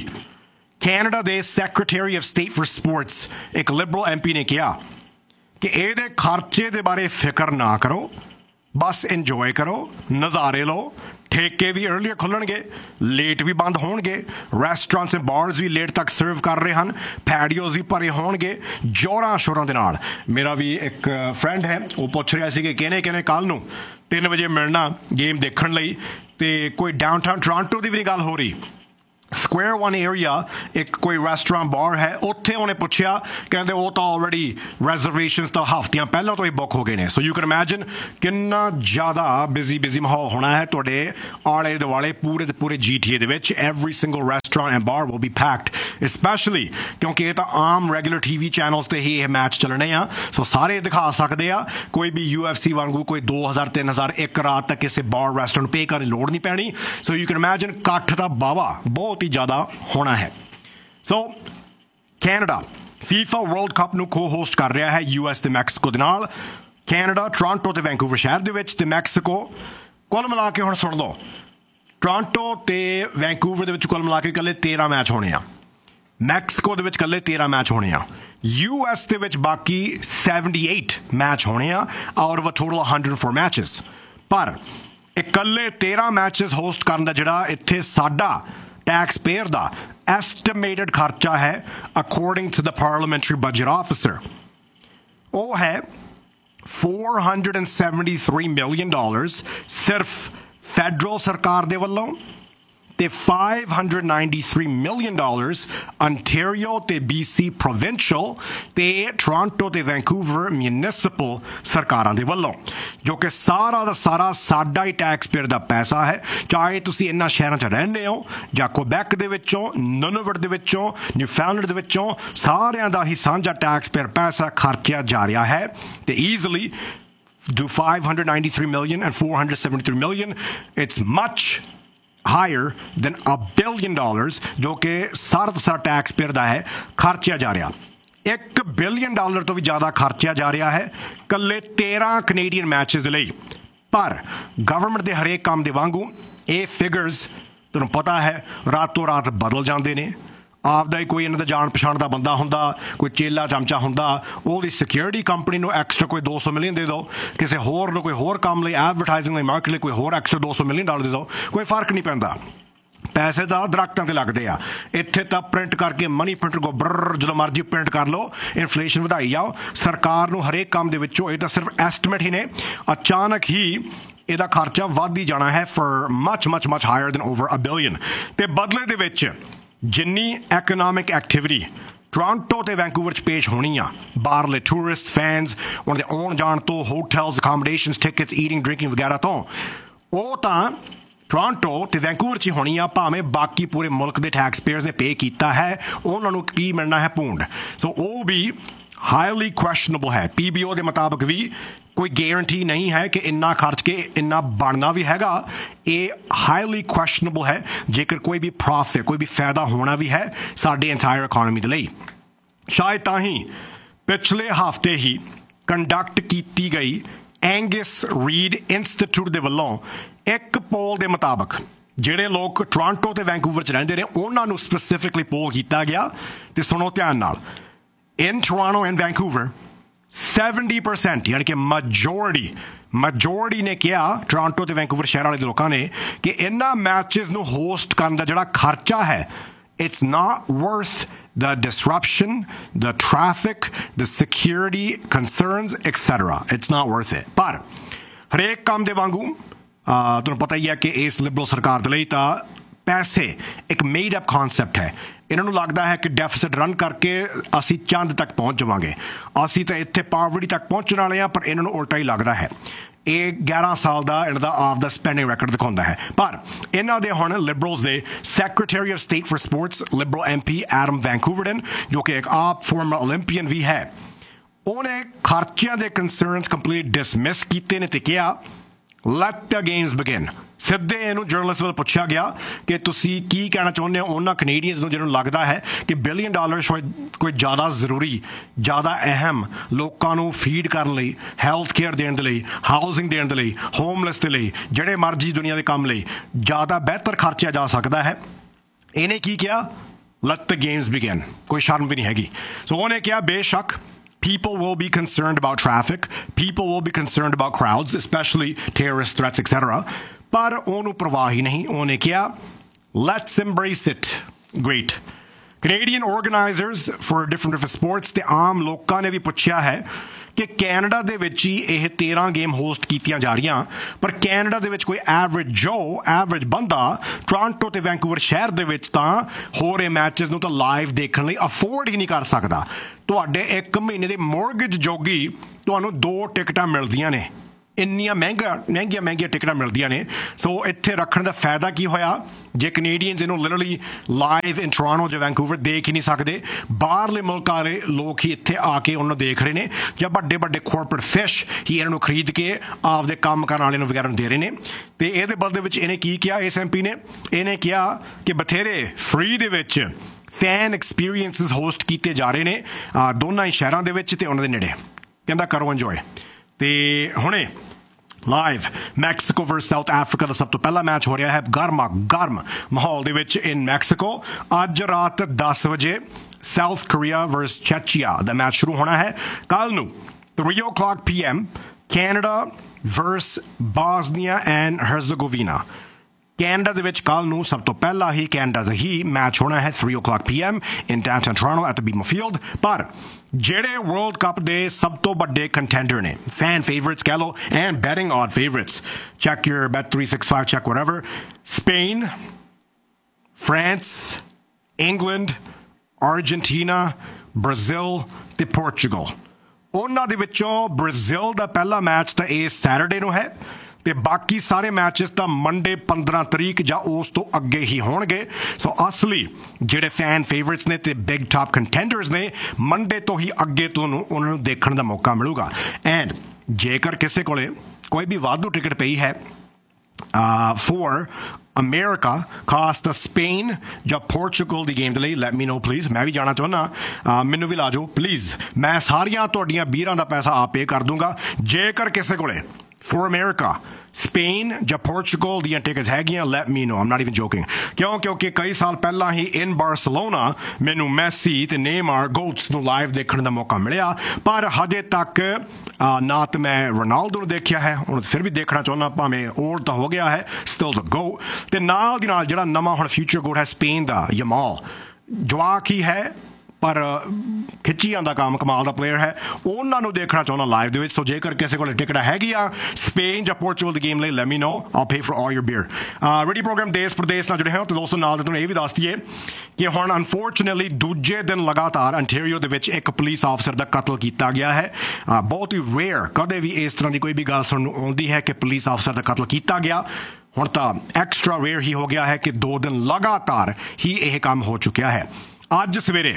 A: ਕੈਨੇਡਾ ਦੇ secretary of state for sports, ਇੱਕ ਲਿਬਰਲ ਐਮ ਪੀ ਨੇ ਕਿਹਾ ਕਿ ਇਹਦੇ ਖਰਚੇ ਦੇ ਬਾਰੇ ਫਿਕਰ ਨਾ ਕਰੋ, ਬਸ ਇੰਜੋਏ ਕਰੋ, ਨਜ਼ਾਰੇ ਲਓ। ਠੇਕੇ ਵੀ अर्ਲੀਅਰ ਖੁੱਲਣਗੇ, ਲੇਟ ਵੀ ਬੰਦ ਹੋਣਗੇ, ਰੈਸਟੋਰੈਂਟਸ ਅਤੇ ਬਾਰਸ ਵੀ ਲੇਟ ਤੱਕ ਸਰਵ ਕਰ ਰਹੇ ਹਨ, ਪੈਡੀਓਜ਼ ਵੀ ਭਰੇ ਹੋਣਗੇ ਜ਼ੋਰਾਂ ਸ਼ੋਰਾਂ ਦੇ ਨਾਲ। ਮੇਰਾ ਵੀ ਇੱਕ ਫਰੈਂਡ ਹੈ, ਉਹ ਪੁੱਛ ਰਿਹਾ ਸੀ ਕਿ ਕਿਹਨੇ ਕਿਹਨੇ ਕੱਲ੍ਹ ਨੂੰ ਤਿੰਨ ਵਜੇ ਮਿਲਣਾ ਗੇਮ ਦੇਖਣ ਲਈ, ਤੇ ਕੋਈ ਡਾਊਨਟਾਊਨ ਟੋਰਾਂਟੋ ਦੀ ਵੀ ਨਹੀਂ ਗੱਲ ਹੋ ਰਹੀ। ਸਕੁਆਇਰ ਵਨ ਏਰੀਆ ਇੱਕ ਕੋਈ ਰੈਸਟੋਰੈਂਟ ਬਾਰ ਹੈ, ਉੱਥੇ ਉਹਨੇ ਪੁੱਛਿਆ, ਕਹਿੰਦੇ ਉਹ ਤਾਂ ਆਲਰੇਡੀ ਰੈਜ਼ਰਵੇਸ਼ਨਸ ਤਾਂ ਹਫ਼ਤਿਆਂ ਪਹਿਲਾਂ ਤੋਂ ਹੀ ਬੁੱਕ ਹੋ ਗਏ ਨੇ। ਸੋ ਯੂ ਕੈਨ ਇਮੈਜਿਨ ਕਿੰਨਾ ਜ਼ਿਆਦਾ ਬਿਜ਼ੀ ਬਿਜ਼ੀ ਮਾਹੌਲ ਹੋਣਾ ਹੈ ਤੁਹਾਡੇ ਆਲੇ ਦੁਆਲੇ ਪੂਰੇ ਦੇ ਪੂਰੇ ਜੀ ਟੀ ਏ ਦੇ ਵਿੱਚ। Every single restaurant and bar will be packed, specially ਕਿਉਂਕਿ ਇਹ ਤਾਂ ਆਮ ਰੈਗੂਲਰ ਟੀ ਵੀ ਚੈਨਲਸ 'ਤੇ ਹੀ ਇਹ ਮੈਚ ਚੱਲਣੇ ਆ। ਸੋ ਸਾਰੇ ਦਿਖਾ ਸਕਦੇ ਆ, ਕੋਈ ਵੀ ਯੂ ਐਫ ਸੀ ਵਾਂਗੂ ਕੋਈ ਦੋ ਹਜ਼ਾਰ ਤਿੰਨ ਹਜ਼ਾਰ ਇੱਕ ਰਾਤ ਤੱਕ ਕਿਸੇ ਬਾਰ ਰੈਸਟੋਰੈਂਟ ਪੇ ਕਰਨ ਦੀ ਲੋੜ ਨਹੀਂ ਪੈਣੀ। ਸੋ ਯੂ ਕੈਨ ਇਮੈਜਿਨ ਇਕੱਠ ਦਾ ਵਾਹਵਾ ਬਹੁਤ ਹੀ ਜ਼ਿਆਦਾ ਹੋਣਾ ਹੈ। ਸੋ ਕੈਨੇਡਾ ਫੀਫਾ ਵਰਲਡ ਕੱਪ ਨੂੰ ਕੋ ਹੋਸਟ ਕਰ ਰਿਹਾ ਹੈ ਯੂ ਐਸ ਤੇ ਮੈਕਸੀਕੋ ਦੇ ਨਾਲ। ਕੈਨੇਡਾ ਟੋਰਾਂਟੋ ਤੇ ਵੈਂਕੂਵਰ ਸ਼ਹਿਰ ਦੇ ਵਿੱਚ, ਤੇ ਮੈਕਸੀਕੋ ਕੁੱਲ ਮਿਲਾ ਕੇ ਹੁਣ ਸੁਣ ਲਓ, ਟੋਰਾਂਟੋ ਤੇ ਵੈਂਕੂਵਰ ਦੇ ਵਿੱਚ ਕੁੱਲ ਮਿਲਾ ਕੇ ਇਕੱਲੇ ਤੇਰਾਂ ਮੈਚ ਹੋਣੇ ਆ, ਮੈਕਸੀਕੋ ਦੇ ਵਿੱਚ ਇਕੱਲੇ ਤੇਰਾਂ ਮੈਚ ਹੋਣੇ ਆ, ਯੂ ਐਸ ਦੇ ਵਿੱਚ ਬਾਕੀ ਅਠੱਤਰ ਮੈਚ ਹੋਣੇ ਆ ਆਊਟ ਆਫ ਅ ਟੋਟਲ ਇੱਕ ਸੌ ਚਾਰ ਮੈਚਸ। ਪਰ ਇਕੱਲੇ ਤੇਰਾਂ ਮੈਚਸ ਹੋਸਟ ਕਰਨ ਦਾ ਜਿਹੜਾ ਇੱਥੇ ਸਾਡਾ ਟੈਕਸ ਪੇਅਰ ਦਾ ਐਸਟੀਮੇਟਡ ਖਰਚਾ ਹੈ according to the parliamentary budget officer, ਉਹ ਹੈ four hundred seventy-three million dollars ਸਿਰਫ ਫੈਡਰਲ ਸਰਕਾਰ ਦੇ ਵੱਲੋਂ, ਤੇ five hundred ninety-three million dollars Ontario ਤੇ B C provincial ਤੇ Toronto ਤੇ Vancouver municipal ਸਰਕਾਰਾਂ ਦੇ ਵੱਲੋਂ, ਜੋ ਕਿ ਸਾਰਾ ਦਾ ਸਾਰਾ ਸਾਡਾ ਹੀ ਟੈਕਸ ਪੇਅਰ ਦਾ ਪੈਸਾ ਹੈ। ਚਾਹੇ ਤੁਸੀਂ ਇਹਨਾਂ ਸ਼ਹਿਰਾਂ 'ਚ ਰਹਿੰਦੇ ਹੋ ਜਾਂ ਕੁਬੈਕ ਦੇ ਵਿੱਚੋਂ, ਨੁਨਵਟ ਦੇ ਵਿੱਚੋਂ, ਨਿਊਫਾਊਂਡਲੈਂਡ ਦੇ ਵਿੱਚੋਂ, ਸਾਰਿਆਂ ਦਾ ਹੀ ਸਾਂਝਾ ਟੈਕਸ ਪੇਅਰ ਪੈਸਾ ਖਰਚਿਆ ਜਾ ਰਿਹਾ ਹੈ। ਤੇ easily do five hundred ninety-three million and four hundred seventy-three million, it's much higher than a billion dollars, ਜੋ ਕਿ ਸਾਰਾ ਦਾ ਸਾਰਾ ਟੈਕਸ ਪੇਅਰ ਦਾ ਹੈ ਖਰਚਿਆ ਜਾ ਰਿਹਾ। ਇੱਕ ਬਿਲੀਅਨ ਡਾਲਰ ਤੋਂ ਵੀ ਜ਼ਿਆਦਾ ਖਰਚਿਆ ਜਾ ਰਿਹਾ ਹੈ ਇਕੱਲੇ ਤੇਰਾਂ ਕੈਨੇਡੀਅਨ ਮੈਚਸ ਦੇ ਲਈ। ਪਰ ਗਵਰਨਮੈਂਟ ਦੇ ਹਰੇਕ ਕੰਮ ਦੇ ਵਾਂਗੂ ਇਹ ਫਿਗਰਸ ਤੁਹਾਨੂੰ ਪਤਾ ਹੈ ਰਾਤੋਂ ਰਾਤ ਬਦਲ ਜਾਂਦੇ ਨੇ। ਆਪਦਾ ਹੀ ਕੋਈ ਇਹਨਾਂ ਦਾ ਜਾਣ ਪਛਾਣ ਦਾ ਬੰਦਾ ਹੁੰਦਾ, ਕੋਈ ਚੇਲਾ ਚਮਚਾ ਹੁੰਦਾ, ਉਹਦੀ ਸਿਕਿਉਰਿਟੀ ਕੰਪਨੀ ਨੂੰ ਐਕਸਟਰਾ ਕੋਈ ਦੋ ਸੌ ਮਿਲੀਅਨ ਦੇ ਦਿਓ, ਕਿਸੇ ਹੋਰ ਨੂੰ ਕੋਈ ਹੋਰ ਕੰਮ ਲਈ ਐਡਵਰਟਾਈਜ਼ਿੰਗ ਲਈ ਮਾਰਕੀਟ ਲਈ ਕੋਈ ਹੋਰ ਐਕਸਟਰਾ ਦੋ ਸੌ ਮਿਲੀਅਨ ਡਾਲਰ ਦੇ ਦਿਓ, ਕੋਈ ਫਰਕ ਨਹੀਂ ਪੈਂਦਾ। ਪੈਸੇ ਤਾਂ ਦਰਖਤਾਂ ਤੇ ਲੱਗਦੇ ਆ। ਇੱਥੇ ਤਾਂ ਪ੍ਰਿੰਟ ਕਰਕੇ ਮਨੀ ਪ੍ਰਿੰਟਰ ਕੋ ਬਰ ਜਦੋਂ ਮਰਜ਼ੀ ਪ੍ਰਿੰਟ ਕਰ ਲਓ, ਇਨਫਲੇਸ਼ਨ ਵਧਾਈ ਜਾਓ। ਸਰਕਾਰ ਨੂੰ ਹਰੇਕ ਕੰਮ ਦੇ ਵਿੱਚੋਂ ਇਹ ਤਾਂ ਸਿਰਫ ਐਸਟੀਮੇਟ ਹੀ ਨੇ, ਅਚਾਨਕ ਹੀ ਇਹਦਾ ਖਰਚਾ ਵੱਧ ਹੀ ਜਾਣਾ ਹੈ for much much much hire then over a billion. ਤੇ ਬਦਲੇ ਦੇ ਵਿੱਚ ਜਿੰਨੀ ਐਕਨੋਮਿਕ ਐਕਟੀਵਿਟੀ ਟੋਰਾਂਟੋ ਤੇ ਵੈਂਕੂਵਰ 'ਚ ਪੇਸ਼ ਹੋਣੀ ਆ, ਬਾਹਰਲੇ ਟੂਰਿਸਟ ਫੈਨਸ ਉਹਨਾਂ ਦੇ ਆਉਣ ਜਾਣ ਤੋਂ, ਹੋਟਲਸ ਅਕਾਮੋਡੇਸ਼ਨਸ ਟਿਕਟਸ ਈਟਿੰਗ ਡਰਿੰਕਿੰਗ ਵਗੈਰਾ ਤੋਂ, ਉਹ ਤਾਂ ਟੋਰਾਂਟੋ ਤੇ ਵੈਂਕੂਵਰ 'ਚ ਹੀ ਹੋਣੀ ਆ। ਭਾਵੇਂ ਬਾਕੀ ਪੂਰੇ ਮੁਲਕ ਦੇ ਟੈਕਸ ਪੇਅਰਸ ਨੇ ਪੇ ਕੀਤਾ ਹੈ, ਉਹਨਾਂ ਨੂੰ ਕੀ ਮਿਲਣਾ ਹੈ ਪੂੰਡ। ਸੋ ਉਹ ਵੀ ਹਾਈਲੀ ਕੁਐਸਚਨੇਬਲ ਹੈ। ਪੀ ਬੀ ਓ ਦੇ ਮੁਤਾਬਕ ਵੀ ਕੋਈ ਗਾਰੰਟੀ ਨਹੀਂ ਹੈ ਕਿ ਇੰਨਾ ਖਰਚ ਕੇ ਇੰਨਾ ਬਣਨਾ ਵੀ ਹੈਗਾ। ਇਹ ਹਾਈਲੀ ਕੁਐਸਚਨੇਬਲ ਹੈ ਜੇਕਰ ਕੋਈ ਵੀ ਪ੍ਰੋਫਿਟ, ਕੋਈ ਵੀ ਫਾਇਦਾ ਹੋਣਾ ਵੀ ਹੈ ਸਾਡੇ ਇੰਟਾਇਰ ਇਕੋਨਮੀ ਦੇ ਲਈ। ਸ਼ਾਇਦ ਤਾਂ ਹੀ ਪਿਛਲੇ ਹਫ਼ਤੇ ਹੀ ਕੰਡਕਟ ਕੀਤੀ ਗਈ ਐਂਗਸ ਰੀਡ ਇੰਸਟੀਚਿਊਟ ਦੇ ਵੱਲੋਂ ਇੱਕ ਪੋਲ ਦੇ ਮੁਤਾਬਕ ਜਿਹੜੇ ਲੋਕ ਟੋਰਾਂਟੋ ਤੇ ਵੈਂਕੂਵਰ 'ਚ ਰਹਿੰਦੇ ਨੇ ਉਹਨਾਂ ਨੂੰ ਸਪੈਸੀਫਿਕਲੀ ਪੋਲ ਕੀਤਾ ਗਿਆ। ਤੇ ਸੁਣੋ ਧਿਆਨ ਨਾਲ, ਇਨ Toronto and Vancouver seventy percent ਯਾਨੀ ਕਿ ਮੈਜੋਰਿਟੀ ਮੈਜੋਰਿਟੀ ਨੇ ਕਿਹਾ, ਟੋਰਾਂਟੋ ਤੇ ਵੈਂਕੂਵਰ ਸ਼ਹਿਰ ਵਾਲੇ ਲੋਕਾਂ ਨੇ, ਕਿ ਇਹਨਾਂ ਮੈਚਸ ਨੂੰ ਹੋਸਟ ਕਰਨ ਦਾ ਜਿਹੜਾ ਖਰਚਾ ਹੈ it's not worth the disruption, the traffic, the security concerns, et cetera. It's not worth it. ਪਰ ਹਰੇਕ ਕੰਮ ਦੇ ਵਾਂਗੂ ਤੁਹਾਨੂੰ ਪਤਾ ਹੀ ਹੈ ਕਿ ਇਸ ਲਿਬਰਲ ਸਰਕਾਰ ਦੇ ਲਈ ਤਾਂ ਪੈਸੇ ਇੱਕ ਮੇਡ ਅਪ ਕਨਸੈਪਟ ਹੈ। ਇਹਨਾਂ ਨੂੰ ਲੱਗਦਾ ਹੈ ਕਿ ਡੈਫਿਸਿਟ ਰਨ ਕਰਕੇ ਅਸੀਂ ਚੰਦ ਤੱਕ ਪਹੁੰਚ ਜਾਵਾਂਗੇ, ਅਸੀਂ ਤਾਂ ਇੱਥੇ ਪਾਵਰਟੀ ਤੱਕ ਪਹੁੰਚਣ ਵਾਲੇ ਹਾਂ। ਪਰ ਇਹਨਾਂ ਨੂੰ ਉਲਟਾ ਹੀ ਲੱਗਦਾ ਹੈ। ਇਹ ਗਿਆਰਾਂ ਸਾਲ ਦਾ ਇਹਨਾਂ ਦਾ ਆਫ ਦਾ ਸਪੈਂਡਿੰਗ ਰੈਕੋਰਡ ਦਿਖਾਉਂਦਾ ਹੈ। ਪਰ ਇਹਨਾਂ ਦੇ ਹੁਣ ਲਿਬਰਲਸ ਦੇ secretary of state for sports Liberal M P Adam ਵੈਂਕੂਵਰਡਨ, ਜੋ ਕਿ ਇੱਕ ਆਪ ਫਾਰਮਰ ਓਲੰਪੀਅਨ ਵੀ ਹੈ, ਉਹਨੇ ਖਰਚਿਆਂ ਦੇ ਕੰਸਰਨਸ ਕੰਪਲੀਟ ਡਿਸਮਿਸ ਕੀਤੇ ਨੇ ਤੇ ਕਿਹਾ ਲੈਟ ਦ ਗੇਮਸ ਬਿਗਿਨ। ਸਿੱਧੇ ਇਹਨੂੰ ਜਰਨਲਿਸਟ ਵੱਲ ਪੁੱਛਿਆ ਗਿਆ ਕਿ ਤੁਸੀਂ ਕੀ ਕਹਿਣਾ ਚਾਹੁੰਦੇ ਹੋ ਉਹਨਾਂ ਕੈਨੇਡੀਅਨਸ ਨੂੰ ਜਿਹਨੂੰ ਲੱਗਦਾ ਹੈ ਕਿ ਬਿਲੀਅਨ ਡਾਲਰ ਸ਼ਾਇਦ ਕੋਈ ਜ਼ਿਆਦਾ ਜ਼ਰੂਰੀ, ਜ਼ਿਆਦਾ ਅਹਿਮ ਲੋਕਾਂ ਨੂੰ ਫੀਡ ਕਰਨ ਲਈ, ਹੈਲਥ ਕੇਅਰ ਦੇਣ ਦੇ ਲਈ, ਹਾਊਸਿੰਗ ਦੇਣ ਦੇ ਲਈ, ਹੋਮਲੈਸ ਦੇ ਲਈ, ਜਿਹੜੇ ਮਰਜ਼ੀ ਦੁਨੀਆ ਦੇ ਕੰਮ ਲਈ ਜ਼ਿਆਦਾ ਬਿਹਤਰ ਖਰਚਿਆ ਜਾ ਸਕਦਾ ਹੈ। ਇਹਨੇ ਕੀ ਕਿਹਾ? ਲੈਟ ਦ ਗੇਮਸ ਬਿਗਿਨ। ਕੋਈ ਸ਼ਰਮ ਵੀ ਨਹੀਂ ਹੈਗੀ। ਸੋ ਉਹਨੇ ਕਿਹਾ ਬੇਸ਼ੱਕ people will be concerned about traffic, people will be concerned about crowds, especially terrorist threats, et cetera. ਪਰ ਉਹਨੂੰ ਪਰਵਾਹ ਹੀ ਨਹੀਂ। ਉਹਨੇ ਕਿਹਾ let's embrace it. Great. Canadian organizers for different different sports ਤੇ ਆਮ ਲੋਕਾਂ ਨੇ ਵੀ ਪੁੱਛਿਆ ਹੈ ਕਿ ਕੈਨੇਡਾ ਦੇ ਵਿੱਚ ਹੀ ਇਹ ਤੇਰਾਂ ਗੇਮ ਹੋਸਟ ਕੀਤੀਆਂ ਜਾ ਰਹੀਆਂ, ਪਰ ਕੈਨੇਡਾ ਦੇ ਵਿੱਚ ਕੋਈ ਐਵਰੇਜ ਜੋ ਐਵਰੇਜ ਬੰਦਾ ਟੋਰਾਂਟੋ ਤੇ ਵੈਂਕੂਵਰ ਸ਼ਹਿਰ ਦੇ ਵਿੱਚ ਤਾਂ ਹੋ ਰਹੇ ਮੈਚਸ ਨੂੰ ਤਾਂ ਲਾਈਵ ਦੇਖਣ ਲਈ ਅਫੋਰਡ ਹੀ ਨਹੀਂ ਕਰ ਸਕਦਾ। ਤੁਹਾਡੇ ਇੱਕ ਮਹੀਨੇ ਦੇ ਮੋਰਗੇਜ ਜੋਗੀ ਤੁਹਾਨੂੰ ਦੋ ਟਿਕਟਾਂ ਮਿਲਦੀਆਂ ਨੇ, ਇੰਨੀਆਂ ਮਹਿੰਗਾ ਮਹਿੰਗੀਆਂ ਮਹਿੰਗੀਆਂ ਟਿਕਟਾਂ ਮਿਲਦੀਆਂ ਨੇ। ਸੋ ਇੱਥੇ ਰੱਖਣ ਦਾ ਫਾਇਦਾ ਕੀ ਹੋਇਆ ਜੇ ਕੈਨੇਡੀਅਨਸ ਇਹਨੂੰ ਲਿਟਰਲੀ ਲਾਈਵ ਇਨ ਟੋਰਾਂਟੋ ਜਾਂ ਵੈਂਕੂਵਰ ਦੇਖ ਹੀ ਨਹੀਂ ਸਕਦੇ। ਬਾਹਰਲੇ ਮੁਲਕਾਂ ਵਾਲੇ ਲੋਕ ਹੀ ਇੱਥੇ ਆ ਕੇ ਉਹਨੂੰ ਦੇਖ ਰਹੇ ਨੇ, ਜਾਂ ਵੱਡੇ ਵੱਡੇ ਕਾਰਪੋਰੇਟ ਫਿਸ਼ ਹੀ ਇਹਨਾਂ ਨੂੰ ਖਰੀਦ ਕੇ ਆਪਦੇ ਕੰਮ ਕਰਨ ਵਾਲਿਆਂ ਨੂੰ ਵਗੈਰਾ ਨੂੰ ਦੇ ਰਹੇ ਨੇ। ਤੇ ਇਹਦੇ ਬਦਲੇ ਵਿੱਚ ਇਹਨੇ ਕੀ ਕਿਹਾ ਇਸ ਐਮ ਪੀ ਨੇ? ਇਹਨੇ ਕਿਹਾ ਕਿ ਬਥੇਰੇ ਫ੍ਰੀ ਦੇ ਵਿੱਚ ਫੈਨ ਐਕਸਪੀਰੀਅੰਸਿਸ ਹੋਸਟ ਕੀਤੇ ਜਾ ਰਹੇ ਨੇ ਦੋਨਾਂ ਹੀ ਸ਼ਹਿਰਾਂ ਦੇ ਵਿੱਚ ਤੇ ਉਹਨਾਂ ਦੇ ਨੇੜੇ। ਕਹਿੰਦਾ ਕਰੋ ਇੰਜੋਏ। ਤੇ ਹੁਣੇ ਲਾਈਵ ਮੈਕਸੀਕੋ ਵਰਸ ਸਾਊਥ ਅਫਰੀਕਾ ਦਾ ਸਭ ਤੋਂ ਪਹਿਲਾ ਮੈਚ ਹੋ ਰਿਹਾ ਹੈ ਗਰਮਾ ਗਰਮ ਮਾਹੌਲ ਦੇ ਵਿੱਚ ਇਨ ਮੈਕਸੀਕੋ। ਅੱਜ ਰਾਤ ਦਸ ਵਜੇ ਸਾਊਥ ਕੋਰੀਆ ਵਰਸ ਚੈਚੀਆ ਦਾ ਮੈਚ ਸ਼ੁਰੂ ਹੋਣਾ ਹੈ। ਕੱਲ ਨੂੰ three o'clock p m Canada verse ਬਾਸਨੀਆ and ਹਰਜ਼ਗੋਵੀਨਾ। Canada ਦੇ ਵਿੱਚ ਕੱਲ ਨੂੰ ਸਭ ਤੋਂ ਪਹਿਲਾਂ ਹੀ ਕੈਨੇਡਾ ਦਾ ਹੀ ਮੈਚ ਹੋਣਾ ਹੈ three o'clock p m in downtown Toronto at the BMO Field। ਪਰ ਜਿਹੜੇ ਵਰਲਡ ਕੱਪ ਦੇ ਸਭ ਤੋਂ ਵੱਡੇ ਕੰਟੈਂਡਰ ਨੇ, ਫੈਨ ਫੇਵਰਿਟਸ ਕਹਿ ਲਓ and batting odd favourites, check your bet three sixty-five, check whatever, Spain, France, England, Argentina, Brazil ਤੇ ਪੋਰਚੁਗਲ। ਉਹਨਾਂ ਦੇ ਵਿੱਚੋਂ ਬ੍ਰਾਜ਼ੀਲ ਦਾ ਪਹਿਲਾ ਮੈਚ ਤਾਂ ਇਸ ਸੈਟਰਡੇ ਨੂੰ ਹੈ ਤੇ ਬਾਕੀ ਸਾਰੇ ਮੈਚਸ ਤਾਂ ਮੰਡੇ ਪੰਦਰਾਂ ਤਰੀਕ ਜਾਂ ਉਸ ਤੋਂ ਅੱਗੇ ਹੀ ਹੋਣਗੇ। ਸੋ ਅਸਲੀ ਜਿਹੜੇ ਫੈਨ ਫੇਵਰਿਟਸ ਨੇ ਤੇ ਬਿਗ ਟਾਪ ਕੰਟੈਂਡਰਸ ਨੇ, ਮੰਡੇ ਤੋਂ ਹੀ ਅੱਗੇ ਤੁਹਾਨੂੰ ਉਹਨਾਂ ਨੂੰ ਦੇਖਣ ਦਾ ਮੌਕਾ ਮਿਲੂਗਾ। ਐਂਡ ਜੇਕਰ ਕਿਸੇ ਕੋਲੇ ਕੋਈ ਵੀ ਵਾਧੂ ਟਿਕਟ ਪਈ ਹੈ ਫੋਰ ਅਮਰੀਕਾ ਖਾਸ ਤਾਂ ਸਪੇਨ ਜਾਂ ਪੋਰਚੁਗਲ ਦੀ ਗੇਮ ਦੇ ਲਈ ਲੈਟ ਮੀ ਨੋ ਪਲੀਜ਼ ਮੈਂ ਵੀ ਜਾਣਾ ਚਾਹੁੰਦਾ ਮੈਨੂੰ ਵੀ ਲਾ ਜਾਓ ਪਲੀਜ਼ ਮੈਂ ਸਾਰੀਆਂ ਤੁਹਾਡੀਆਂ ਬੀਰਾਂ ਦਾ ਪੈਸਾ ਆਪ ਪੇ ਕਰ ਦੂੰਗਾ ਜੇਕਰ ਕਿਸੇ ਕੋਲੇ ਫॉर ਅਮਰੀਕਾ ਸਪੇਨ ਜਾਂ ਪੋਰਚੁਗਲ ਦੀਆਂ ਟਿਕਟਸ ਹੈਗੀਆਂ let me no Aam not even joking ਕਿਉਂ ਕਿਉਂਕਿ ਕਈ ਸਾਲ ਪਹਿਲਾਂ ਹੀ ਇਨ ਬਾਰਸਲੋਨਾ ਮੈਨੂੰ ਮੈਸੀ ਤੇ ਨੇਮਾਰ ਗੋਟਸ ਨੂੰ ਲਾਈਵ ਦੇਖਣ ਦਾ ਮੌਕਾ ਮਿਲਿਆ ਪਰ ਹਜੇ ਤੱਕ ਨਾ ਤਾਂ ਮੈਂ ਰੋਨਾਲਡੋ ਨੂੰ ਦੇਖਿਆ ਹੈ ਹੁਣ ਫਿਰ ਵੀ ਦੇਖਣਾ ਚਾਹੁੰਦਾ ਭਾਵੇਂ ਓਲਡ ਤਾਂ ਹੋ ਗਿਆ ਹੈ ਸਟਿਲ ਦ ਗੋ ਤੇ ਨਾਲ ਦੀ ਨਾਲ ਜਿਹੜਾ ਨਵਾਂ ਹੁਣ ਫਿਊਚਰ ਗੋਟ ਹੈ ਸਪੇਨ ਦਾ ਯਮਾਲ ਜਵਾਕ ਹੀ ਹੈ ਪਰ ਖਿੱਚੀ ਆਉਂਦਾ ਕੰਮ ਕਮਾਲ ਦਾ ਪਲੇਅਰ ਹੈ ਉਹਨਾਂ ਨੂੰ ਦੇਖਣਾ ਚਾਹੁੰਦਾ ਲਾਈਵ ਦੇ ਵਿੱਚ ਸੋ ਜੇਕਰ ਕਿਸੇ ਕੋਲ ਟਿਕਟ ਹੈਗੀ ਆ ਸਪੇਨ ਜਾਂ ਪੋਰਚੁਗਲ ਦੀ ਗੇਮ ਲਈ let me no all pay for all your beer radio programme ਦੇਸ਼ ਪ੍ਰਦੇਸ਼ ਨਾਲ ਜੁੜੇ ਹੋ ਤੇ ਦੋਸਤੋ ਨਾਲ ਤੇ ਤੁਹਾਨੂੰ ਇਹ ਵੀ ਦੱਸ ਦਈਏ ਕਿ ਹੁਣ ਅਨਫੋਰਚੂਨੇਟਲੀ ਦੂਜੇ ਦਿਨ ਲਗਾਤਾਰ ਅੰਟੈਰੀਓ ਦੇ ਵਿੱਚ ਇੱਕ ਪੁਲਿਸ ਆਫਸਰ ਦਾ ਕਤਲ ਕੀਤਾ ਗਿਆ ਹੈ ਬਹੁਤ ਹੀ ਰੇਅਰ ਕਦੇ ਵੀ ਇਸ ਤਰ੍ਹਾਂ ਦੀ ਕੋਈ ਵੀ ਗੱਲ ਸੁਣਨ ਨੂੰ ਆਉਂਦੀ ਹੈ ਕਿ ਪੁਲਿਸ ਆਫਸਰ ਦਾ ਕਤਲ ਕੀਤਾ ਗਿਆ ਹੁਣ ਤਾਂ ਐਕਸਟਰਾ ਰੇਅਰ ਹੀ ਹੋ ਗਿਆ ਹੈ ਕਿ ਦੋ ਦਿਨ ਲਗਾਤਾਰ ਹੀ ਇਹ ਕੰਮ ਹੋ ਚੁੱਕਿਆ ਹੈ ਅੱਜ ਸਵੇਰੇ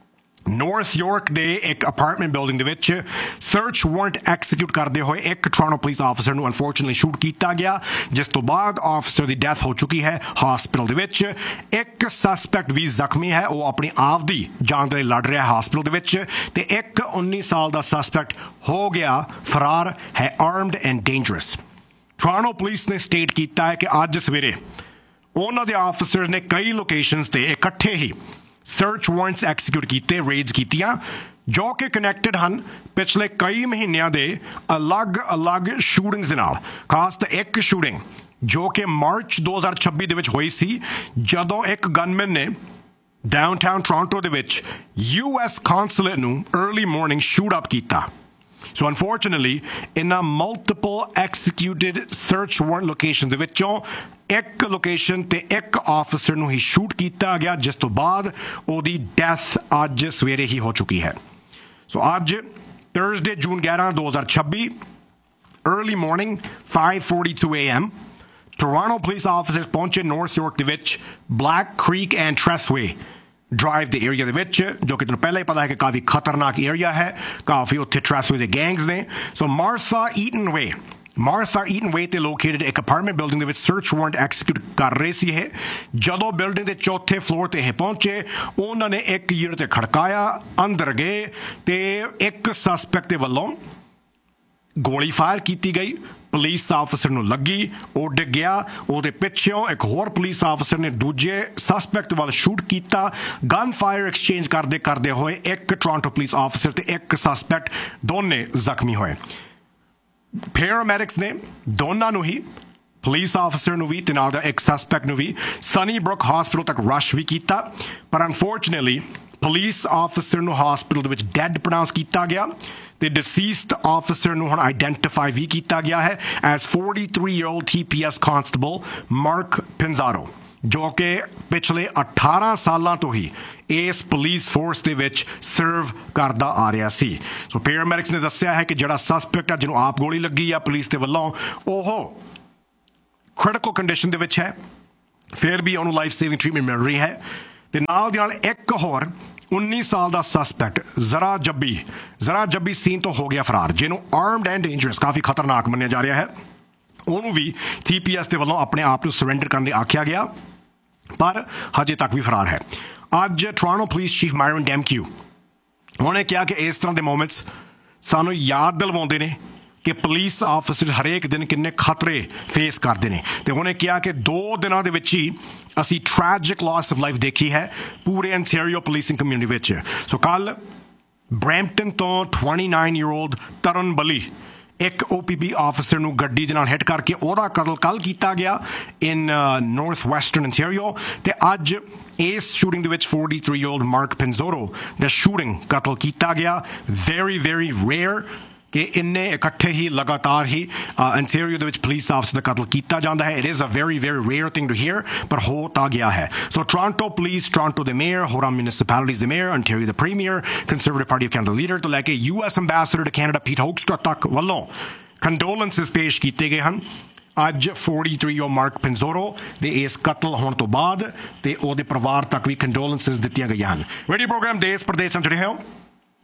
A: ਨਾਰਥ ਯਾਰਕ ਦੇ ਇੱਕ ਅਪਾਰਟਮੈਂਟ ਬਿਲਡਿੰਗ ਦੇ ਵਿੱਚ ਸਰਚ ਵਾਰੰਟ ਐਕਸੀਕਿਊਟ ਕਰਦੇ ਹੋਏ ਇੱਕ ਟੋਰਾਂਟੋ ਪੁਲਿਸ ਆਫਸਰ ਨੂੰ ਅਨਫੋਰਚੂਨੇਟਲੀ ਸ਼ੂਟ ਕੀਤਾ ਗਿਆ ਜਿਸ ਤੋਂ ਬਾਅਦ ਆਫਸਰ ਦੀ ਡੈਥ ਹੋ ਚੁੱਕੀ ਹੈ ਹਸਪੀਟਲ ਦੇ ਵਿੱਚ ਇੱਕ ਸਸਪੈਕਟ ਵੀ ਜ਼ਖਮੀ ਹੈ ਉਹ ਆਪਣੀ ਆਪ ਦੀ ਜਾਨ ਦੇ ਲਈ ਲੜ ਰਿਹਾ ਹੈ ਹਸਪੀਟਲ ਦੇ ਵਿੱਚ ਤੇ ਇੱਕ ਉੱਨੀ ਸਾਲ ਦਾ ਸਸਪੈਕਟ ਹੋ ਗਿਆ ਫਰਾਰ ਹੈ armed and dangerous Toronto police ਨੇ ਸਟੇਟ ਕੀਤਾ ਹੈ ਕਿ ਅੱਜ ਸਵੇਰੇ ਉਹਨਾਂ ਦੇ ਆਫਸਰਸ ਨੇ ਕਈ ਲੋਕੇਸ਼ਨਸ ਤੇ ਇਕੱਠੇ ਹੀ ਸਰਚ ਵਾਰੰਟਸ ਐਕਸੀਕਿਊਟ ਕੀਤੇ ਰੇਡਸ ਕੀਤੀਆਂ ਜੋ ਕਿ ਕਨੈਕਟਡ ਹਨ ਪਿਛਲੇ ਕਈ ਮਹੀਨਿਆਂ ਦੇ ਅਲੱਗ-ਅਲੱਗ ਸ਼ੂਟਿੰਗਸ ਦੇ ਨਾਲ ਖਾਸ ਤਾਂ ਇੱਕ ਸ਼ੂਟਿੰਗ ਜੋ ਕਿ ਮਾਰਚ ਦੋ ਹਜ਼ਾਰ ਛੱਬੀ ਦੇ ਵਿੱਚ ਹੋਈ ਸੀ ਜਦੋਂ ਇੱਕ ਗਨਮੈਨ ਨੇ ਡਾਊਨਟਾਊਨ ਟੋਰਾਂਟੋ ਦੇ ਵਿੱਚ ਯੂ ਐਸ ਕੌਂਸੂਲੇਟ ਨੂੰ अर्ਲੀ ਮਾਰਨਿੰਗ ਸ਼ੂਟ ਅਪ ਕੀਤਾ So unfortunately, in a multiple executed search warrant location ਦੇ ਵਿੱਚੋਂ ਇੱਕ ਲੋਕੇਸ਼ਨ ਤੇ ਇੱਕ ਆਫਿਸਰ ਨੂੰ ਹੀ ਸ਼ੂਟ ਕੀਤਾ ਗਿਆ ਜਿਸ ਤੋਂ ਬਾਅਦ ਉਹਦੀ ਡੈਥ ਅੱਜ ਸਵੇਰੇ ਹੀ ਹੋ ਚੁੱਕੀ ਹੈ ਸੋ ਅੱਜ ਥਰਸਡੇ ਜੂਨ ਗਿਆਰਾਂ ਦੋ ਹਜ਼ਾਰ ਛੱਬੀ early morning five forty-two a m Toronto police officers ਪਹੁੰਚੇ ਨਾਰਥ ਯਾਰਕ ਦੇ ਵਿੱਚ ਬਲੈਕ ਕ੍ਰੀਕ ਐਂਡ ਟ੍ਰੈਸਵੇ ਡਰਾਈਵ ਦੇ ਏਰੀਆ ਦੇ ਵਿੱਚ ਜੋ ਕਿ ਤੁਹਾਨੂੰ ਪਹਿਲਾਂ ਹੀ ਪਤਾ ਹੈ ਕਿ ਕਾਫੀ ਖਤਰਨਾਕ ਏਰੀਆ ਹੈ ਕਾਫੀ ਉੱਥੇ ਟ੍ਰੈਫਿਕ ਦੇ ਗੈਂਗਸ ਨੇ ਸੋ ਮਾਰਥਾ ਈਟਨ ਵੇ ਮਾਰਥਾ ਈਟਨ ਵੇ ਤੇ ਲੋਕੇਟਡ ਇੱਕ ਅਪਾਰਟਮੈਂਟ ਬਿਲਡਿੰਗ ਦੇ ਵਿੱਚ ਸਰਚ ਵਾਰੰਟ ਐਕਸੀਕਿਊਟ ਕਰ ਰਹੇ ਸੀ ਇਹ ਜਦੋਂ ਬਿਲਡਿੰਗ ਦੇ ਚੌਥੇ ਫਲੋਰ ਤੇ ਇਹ ਪਹੁੰਚੇ ਉਹਨਾਂ ਨੇ ਇੱਕ ਯੂਨਿਟ ਤੇ ਖੜਕਾਇਆ ਅੰਦਰ ਗਏ ਤੇ ਇੱਕ ਸਸਪੈਕਟ ਦੇ ਵੱਲੋਂ ਗੋਲੀ ਫਾਇਰ ਕੀਤੀ ਗਈ ਪੁਲਿਸ ਆਫਿਸਰ ਨੂੰ ਲੱਗੀ ਉਹ ਡਿੱਗ ਗਿਆ ਉਹਦੇ ਪਿੱਛੋਂ ਇੱਕ ਹੋਰ ਪੁਲਿਸ ਆਫਿਸਰ ਨੇ ਦੂਜੇ ਸਸਪੈਕਟ ਵੱਲ ਸ਼ੂਟ ਕੀਤਾ ਗਨ ਫਾਇਰ ਐਕਸਚੇਂਜ ਕਰਦੇ ਕਰਦੇ ਹੋਏ ਇੱਕ ਟੋਰਾਂਟੋ ਪੁਲਿਸ ਆਫਿਸਰ ਤੇ ਇੱਕ ਸਸਪੈਕਟ ਦੋਨੇ ਜ਼ਖਮੀ ਹੋਏ ਪੈਰਾਮੈਡਿਕਸ ਨੇ ਦੋਨਾਂ ਨੂੰ ਹੀ ਪੁਲਿਸ ਆਫਿਸਰ ਨੂੰ ਵੀ ਤੇ ਨਾਲ ਦਾ ਇੱਕ ਸਸਪੈਕਟ ਨੂੰ ਵੀ ਸਨੀ ਬਰੁਕ ਹਸਪੀਟਲ ਤੱਕ ਰਸ਼ ਵੀ ਕੀਤਾ ਪਰ ਅਨਫੋਰਚੂਨੇਟਲੀ ਪੁਲਿਸ ਆਫਿਸਰ ਨੂੰ ਹਸਪੀਟਲ ਦੇ ਵਿੱਚ ਡੈਡ ਪ੍ਰੋਨਾਂਸ ਕੀਤਾ ਗਿਆ ਤੇ ਡਿਸੀਸਡ ਆਫਿਸਰ ਨੂੰ ਹੁਣ ਆਈਡੈਂਟੀਫਾਈ ਵੀ ਕੀਤਾ ਗਿਆ ਹੈ as forty-three year old T P S constable mark ਪਿੰਜ਼ਾਰੋ ਜੋ ਕਿ ਪਿਛਲੇ ਅਠਾਰਾਂ ਸਾਲਾਂ ਤੋਂ ਹੀ ਇਸ ਪੁਲਿਸ ਫੋਰਸ ਦੇ ਵਿੱਚ ਸਰਵ ਕਰਦਾ ਆ ਰਿਹਾ ਸੀ ਸੋ ਪੈਰਾਮੈਡਿਕਸ ਨੇ ਦੱਸਿਆ ਹੈ ਕਿ ਜਿਹੜਾ ਸਸਪੈਕਟ ਹੈ ਜਿਹਨੂੰ ਆਪ ਗੋਲੀ ਲੱਗੀ ਆ ਪੁਲਿਸ ਦੇ ਵੱਲੋਂ ਉਹ ਕ੍ਰਿਟੀਕਲ ਕੰਡੀਸ਼ਨ ਦੇ ਵਿੱਚ ਹੈ ਫਿਰ ਵੀ ਉਹਨੂੰ ਲਾਈਫ ਸੇਵਿੰਗ ਟ੍ਰੀਟਮੈਂਟ ਮਿਲ ਰਹੀ ਹੈ ਤੇ ਨਾਲ ਦੀ ਨਾਲ ਇੱਕ ਹੋਰ ਉੱਨੀ ਸਾਲ ਦਾ ਸਸਪੈਕਟ ਜ਼ਰਾ ਜੱਬੀ ਜ਼ਰਾ ਜੱਬੀ ਸੀਨ ਤੋਂ ਹੋ ਗਿਆ ਫਰਾਰ ਜਿਹਨੂੰ ਆਰਮਡ ਐਂਡ ਡੇਂਜਰਸ ਕਾਫੀ ਖਤਰਨਾਕ ਮੰਨਿਆ ਜਾ ਰਿਹਾ ਹੈ ਉਹਨੂੰ ਵੀ T P S ਦੇ ਵੱਲੋਂ ਆਪਣੇ ਆਪ ਨੂੰ ਸਰੈਂਡਰ ਕਰਨ ਲਈ ਆਖਿਆ ਗਿਆ ਪਰ ਹਜੇ ਤੱਕ ਵੀ ਫਰਾਰ ਹੈ ਅੱਜ ਟੋਰਾਂਟੋ ਪੁਲਿਸ ਚੀਫ ਮਾਇਰਨ ਡੈਮਕਿਊ ਉਹਨੇ ਕਿਹਾ ਕਿ ਇਸ ਤਰ੍ਹਾਂ ਦੇ ਮੋਮੈਂਟਸ ਸਾਨੂੰ ਯਾਦ ਦਿਲਵਾਉਂਦੇ ਨੇ ਕਿ ਪੁਲਿਸ ਆਫਿਸਰ ਹਰੇਕ ਦਿਨ ਕਿੰਨੇ ਖਤਰੇ ਫੇਸ ਕਰਦੇ ਨੇ ਤੇ ਉਹਨੇ ਕਿਹਾ ਕਿ ਦੋ ਦਿਨਾਂ ਦੇ ਵਿੱਚ ਹੀ ਅਸੀਂ ਟ੍ਰੈਜਿਕ ਲਾਸ ਆਫ ਲਾਈਫ ਦੇਖੀ ਹੈ ਪੂਰੇ ਅੰਟੈਰੀਓ ਪੁਲਿਸਿੰਗ ਕਮਿਊਨਿਟੀ ਵਿੱਚ ਸੋ ਕੱਲ ਬਰੈਂਪਟਨ ਤੋਂ twenty-nine year old ਤਰਨ ਬਲੀ ਇੱਕ O P P ਆਫਿਸਰ ਨੂੰ ਗੱਡੀ ਦੇ ਨਾਲ ਹਿੱਟ ਕਰਕੇ ਉਹਦਾ ਕਤਲ ਕੱਲ ਕੀਤਾ ਗਿਆ ਇਨ ਨਾਰਥ ਵੈਸਟਰਨ ਅੰਟੈਰੀਓ ਤੇ ਅੱਜ ਇਸ ਸ਼ੂਟਿੰਗ ਦੇ ਵਿੱਚ forty-three year old ਮਾਰਕ ਪਿੰਜ਼ੋਰੋ ਦਾ ਸ਼ੂਟਿੰਗ ਕਤਲ ਕੀਤਾ ਗਿਆ ਵੈਰੀ ਵੈਰੀ ਰੇਅਰ ਕਿ ਇੰਨੇ ਇਕੱਠੇ ਹੀ ਲਗਾਤਾਰ ਹੀ ਅੰਟੈਰੀਓ ਦੇ ਵਿੱਚ ਪੁਲਿਸ ਆਫਿਸਰ ਦਾ ਕਤਲ ਕੀਤਾ ਜਾਂਦਾ ਹੈ it is a very very rare thing to here ਪਰ ਹੋ ਤਾਂ ਗਿਆ ਹੈ ਸੋ ਟੋਰਾਂਟੋ ਪੁਲਿਸ ਟੋਰਾਂਟੋ ਦੇ ਮੇਅਰ ਹੋਰਾਂ ਮਿਊਨਿਸਪੈਲਿਟੀਜ਼ ਦੇ ਮੇਅਰ ਅੰਟੈਰੀਓ ਦੇ premier conservative party of Canada leader ਤੋਂ ਲੈ ਕੇ U S ambassador to Canada ਪੀਟ ਹੋਕਸਟਰਾ ਤੱਕ ਵੱਲੋਂ ਕੰਡੋਲੈਂਸਿਸ ਪੇਸ਼ ਕੀਤੇ ਗਏ ਹਨ ਅੱਜ forty-three year ਮਾਰਕ ਪਿੰਜ਼ੋਰੋ ਦੇ ਇਸ ਕਤਲ ਹੋਣ ਤੋਂ ਬਾਅਦ ਤੇ ਉਹਦੇ ਪਰਿਵਾਰ ਤੱਕ ਵੀ ਕੰਡੋਲੈਂਸਿਸ ਦਿੱਤੀਆਂ ਗਈਆਂ ਹਨ ਰੇਡੀਓ ਪ੍ਰੋਗਰਾਮ ਦੇਸ਼ ਪ੍ਰਦੇਸ਼ ਨਾਲ ਜੁੜੇ ਹੋ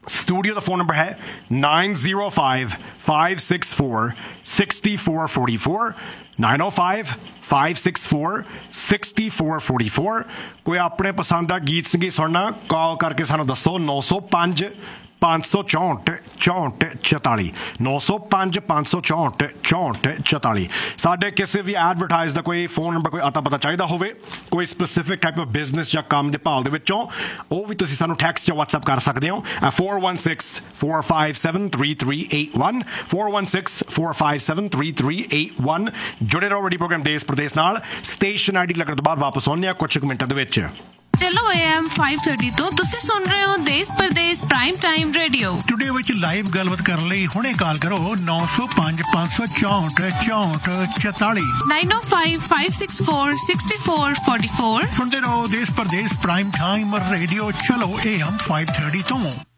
A: ਸਟੂਡੀਓ ਦਾ ਫੋਨ ਨੰਬਰ ਹੈ nine zero five five six four six four four four nine oh five five six four six four four four। ਕੋਈ ਆਪਣੇ ਪਸੰਦ ਦਾ ਗੀਤ ਸੰਗੀਤ ਸੁਣਨਾ, ਕਾਲ ਕਰਕੇ ਸਾਨੂੰ ਦੱਸੋ ਨੌ ਸੌ ਪੰਜ ਪੰਜ ਸੌ ਚੌਂਹਠ ਚੌਂਹਠ ਚੁਤਾਲੀ ਨੌ ਸੌ ਪੰਜ ਪੰਜ ਸੌ ਚੌਂਹਠ ਚੌਂਹਠ ਚੁਤਾਲੀ। ਸਾਡੇ ਕਿਸੇ ਵੀ ਐਡਵਰਟਾਈਜ਼ ਦਾ ਕੋਈ ਫੋਨ ਨੰਬਰ, ਕੋਈ ਅਤਾ ਪਤਾ ਚਾਹੀਦਾ ਹੋਵੇ, ਕੋਈ ਸਪੈਸੀਫਿਕ ਟਾਈਪ ਆਫ ਬਿਜ਼ਨਸ ਜਾਂ ਕੰਮ ਦੇ ਭਾਲ ਦੇ ਵਿੱਚੋਂ, ਉਹ ਵੀ ਤੁਸੀਂ ਸਾਨੂੰ ਟੈਕਸਟ ਜਾਂ ਵਟਸਐਪ ਕਰ ਸਕਦੇ ਹੋ four one six four five seven three three eight one four one six four five seven three three eight one। ਜੁੜੇ ਰਹੋ ਰੇਡੀਓ ਪ੍ਰੋਗਰਾਮ ਦੇਸ਼ ਪ੍ਰਦੇਸ਼ ਨਾਲ। ਸਟੇਸ਼ਨ ਆਈਡੀ ਲੱਗਣ ਤੋਂ ਬਾਅਦ ਵਾਪਸ ਆਉਂਦੇ ਹਾਂ ਕੁਝ ਕੁ ਮਿੰਟਾਂ ਦੇ ਵਿੱਚ।
B: ਚਲੋ A M five thirty ਤੋਂ ਤੁਸੀਂ ਸੁਣ ਰਹੇ ਹੋ ਦੇਸ਼ Pradesh prime time radio.
C: Today ਵਿੱਚ ਲਾਈਵ ਗੱਲਬਾਤ ਕਰਨ ਲਈ ਹੁਣੇ ਕਾਲ ਕਰੋ ਨੌ ਸੌ ਪੰਜ ਪੰਜ ਸੌ ਚੌਂਹਠ ਚੌਂਹਠ ਚੁਤਾਲੀ
B: nine oh five five six four six four four four।
C: ਸੁਣਦੇ ਰਹੋ ਦੇਸ਼ ਪ੍ਰਦੇਸ਼ ਪ੍ਰਾਈਮ ਟਾਈਮ ਰੇਡੀਓ। ਚਲੋ A M five thirty ਤੋਂ।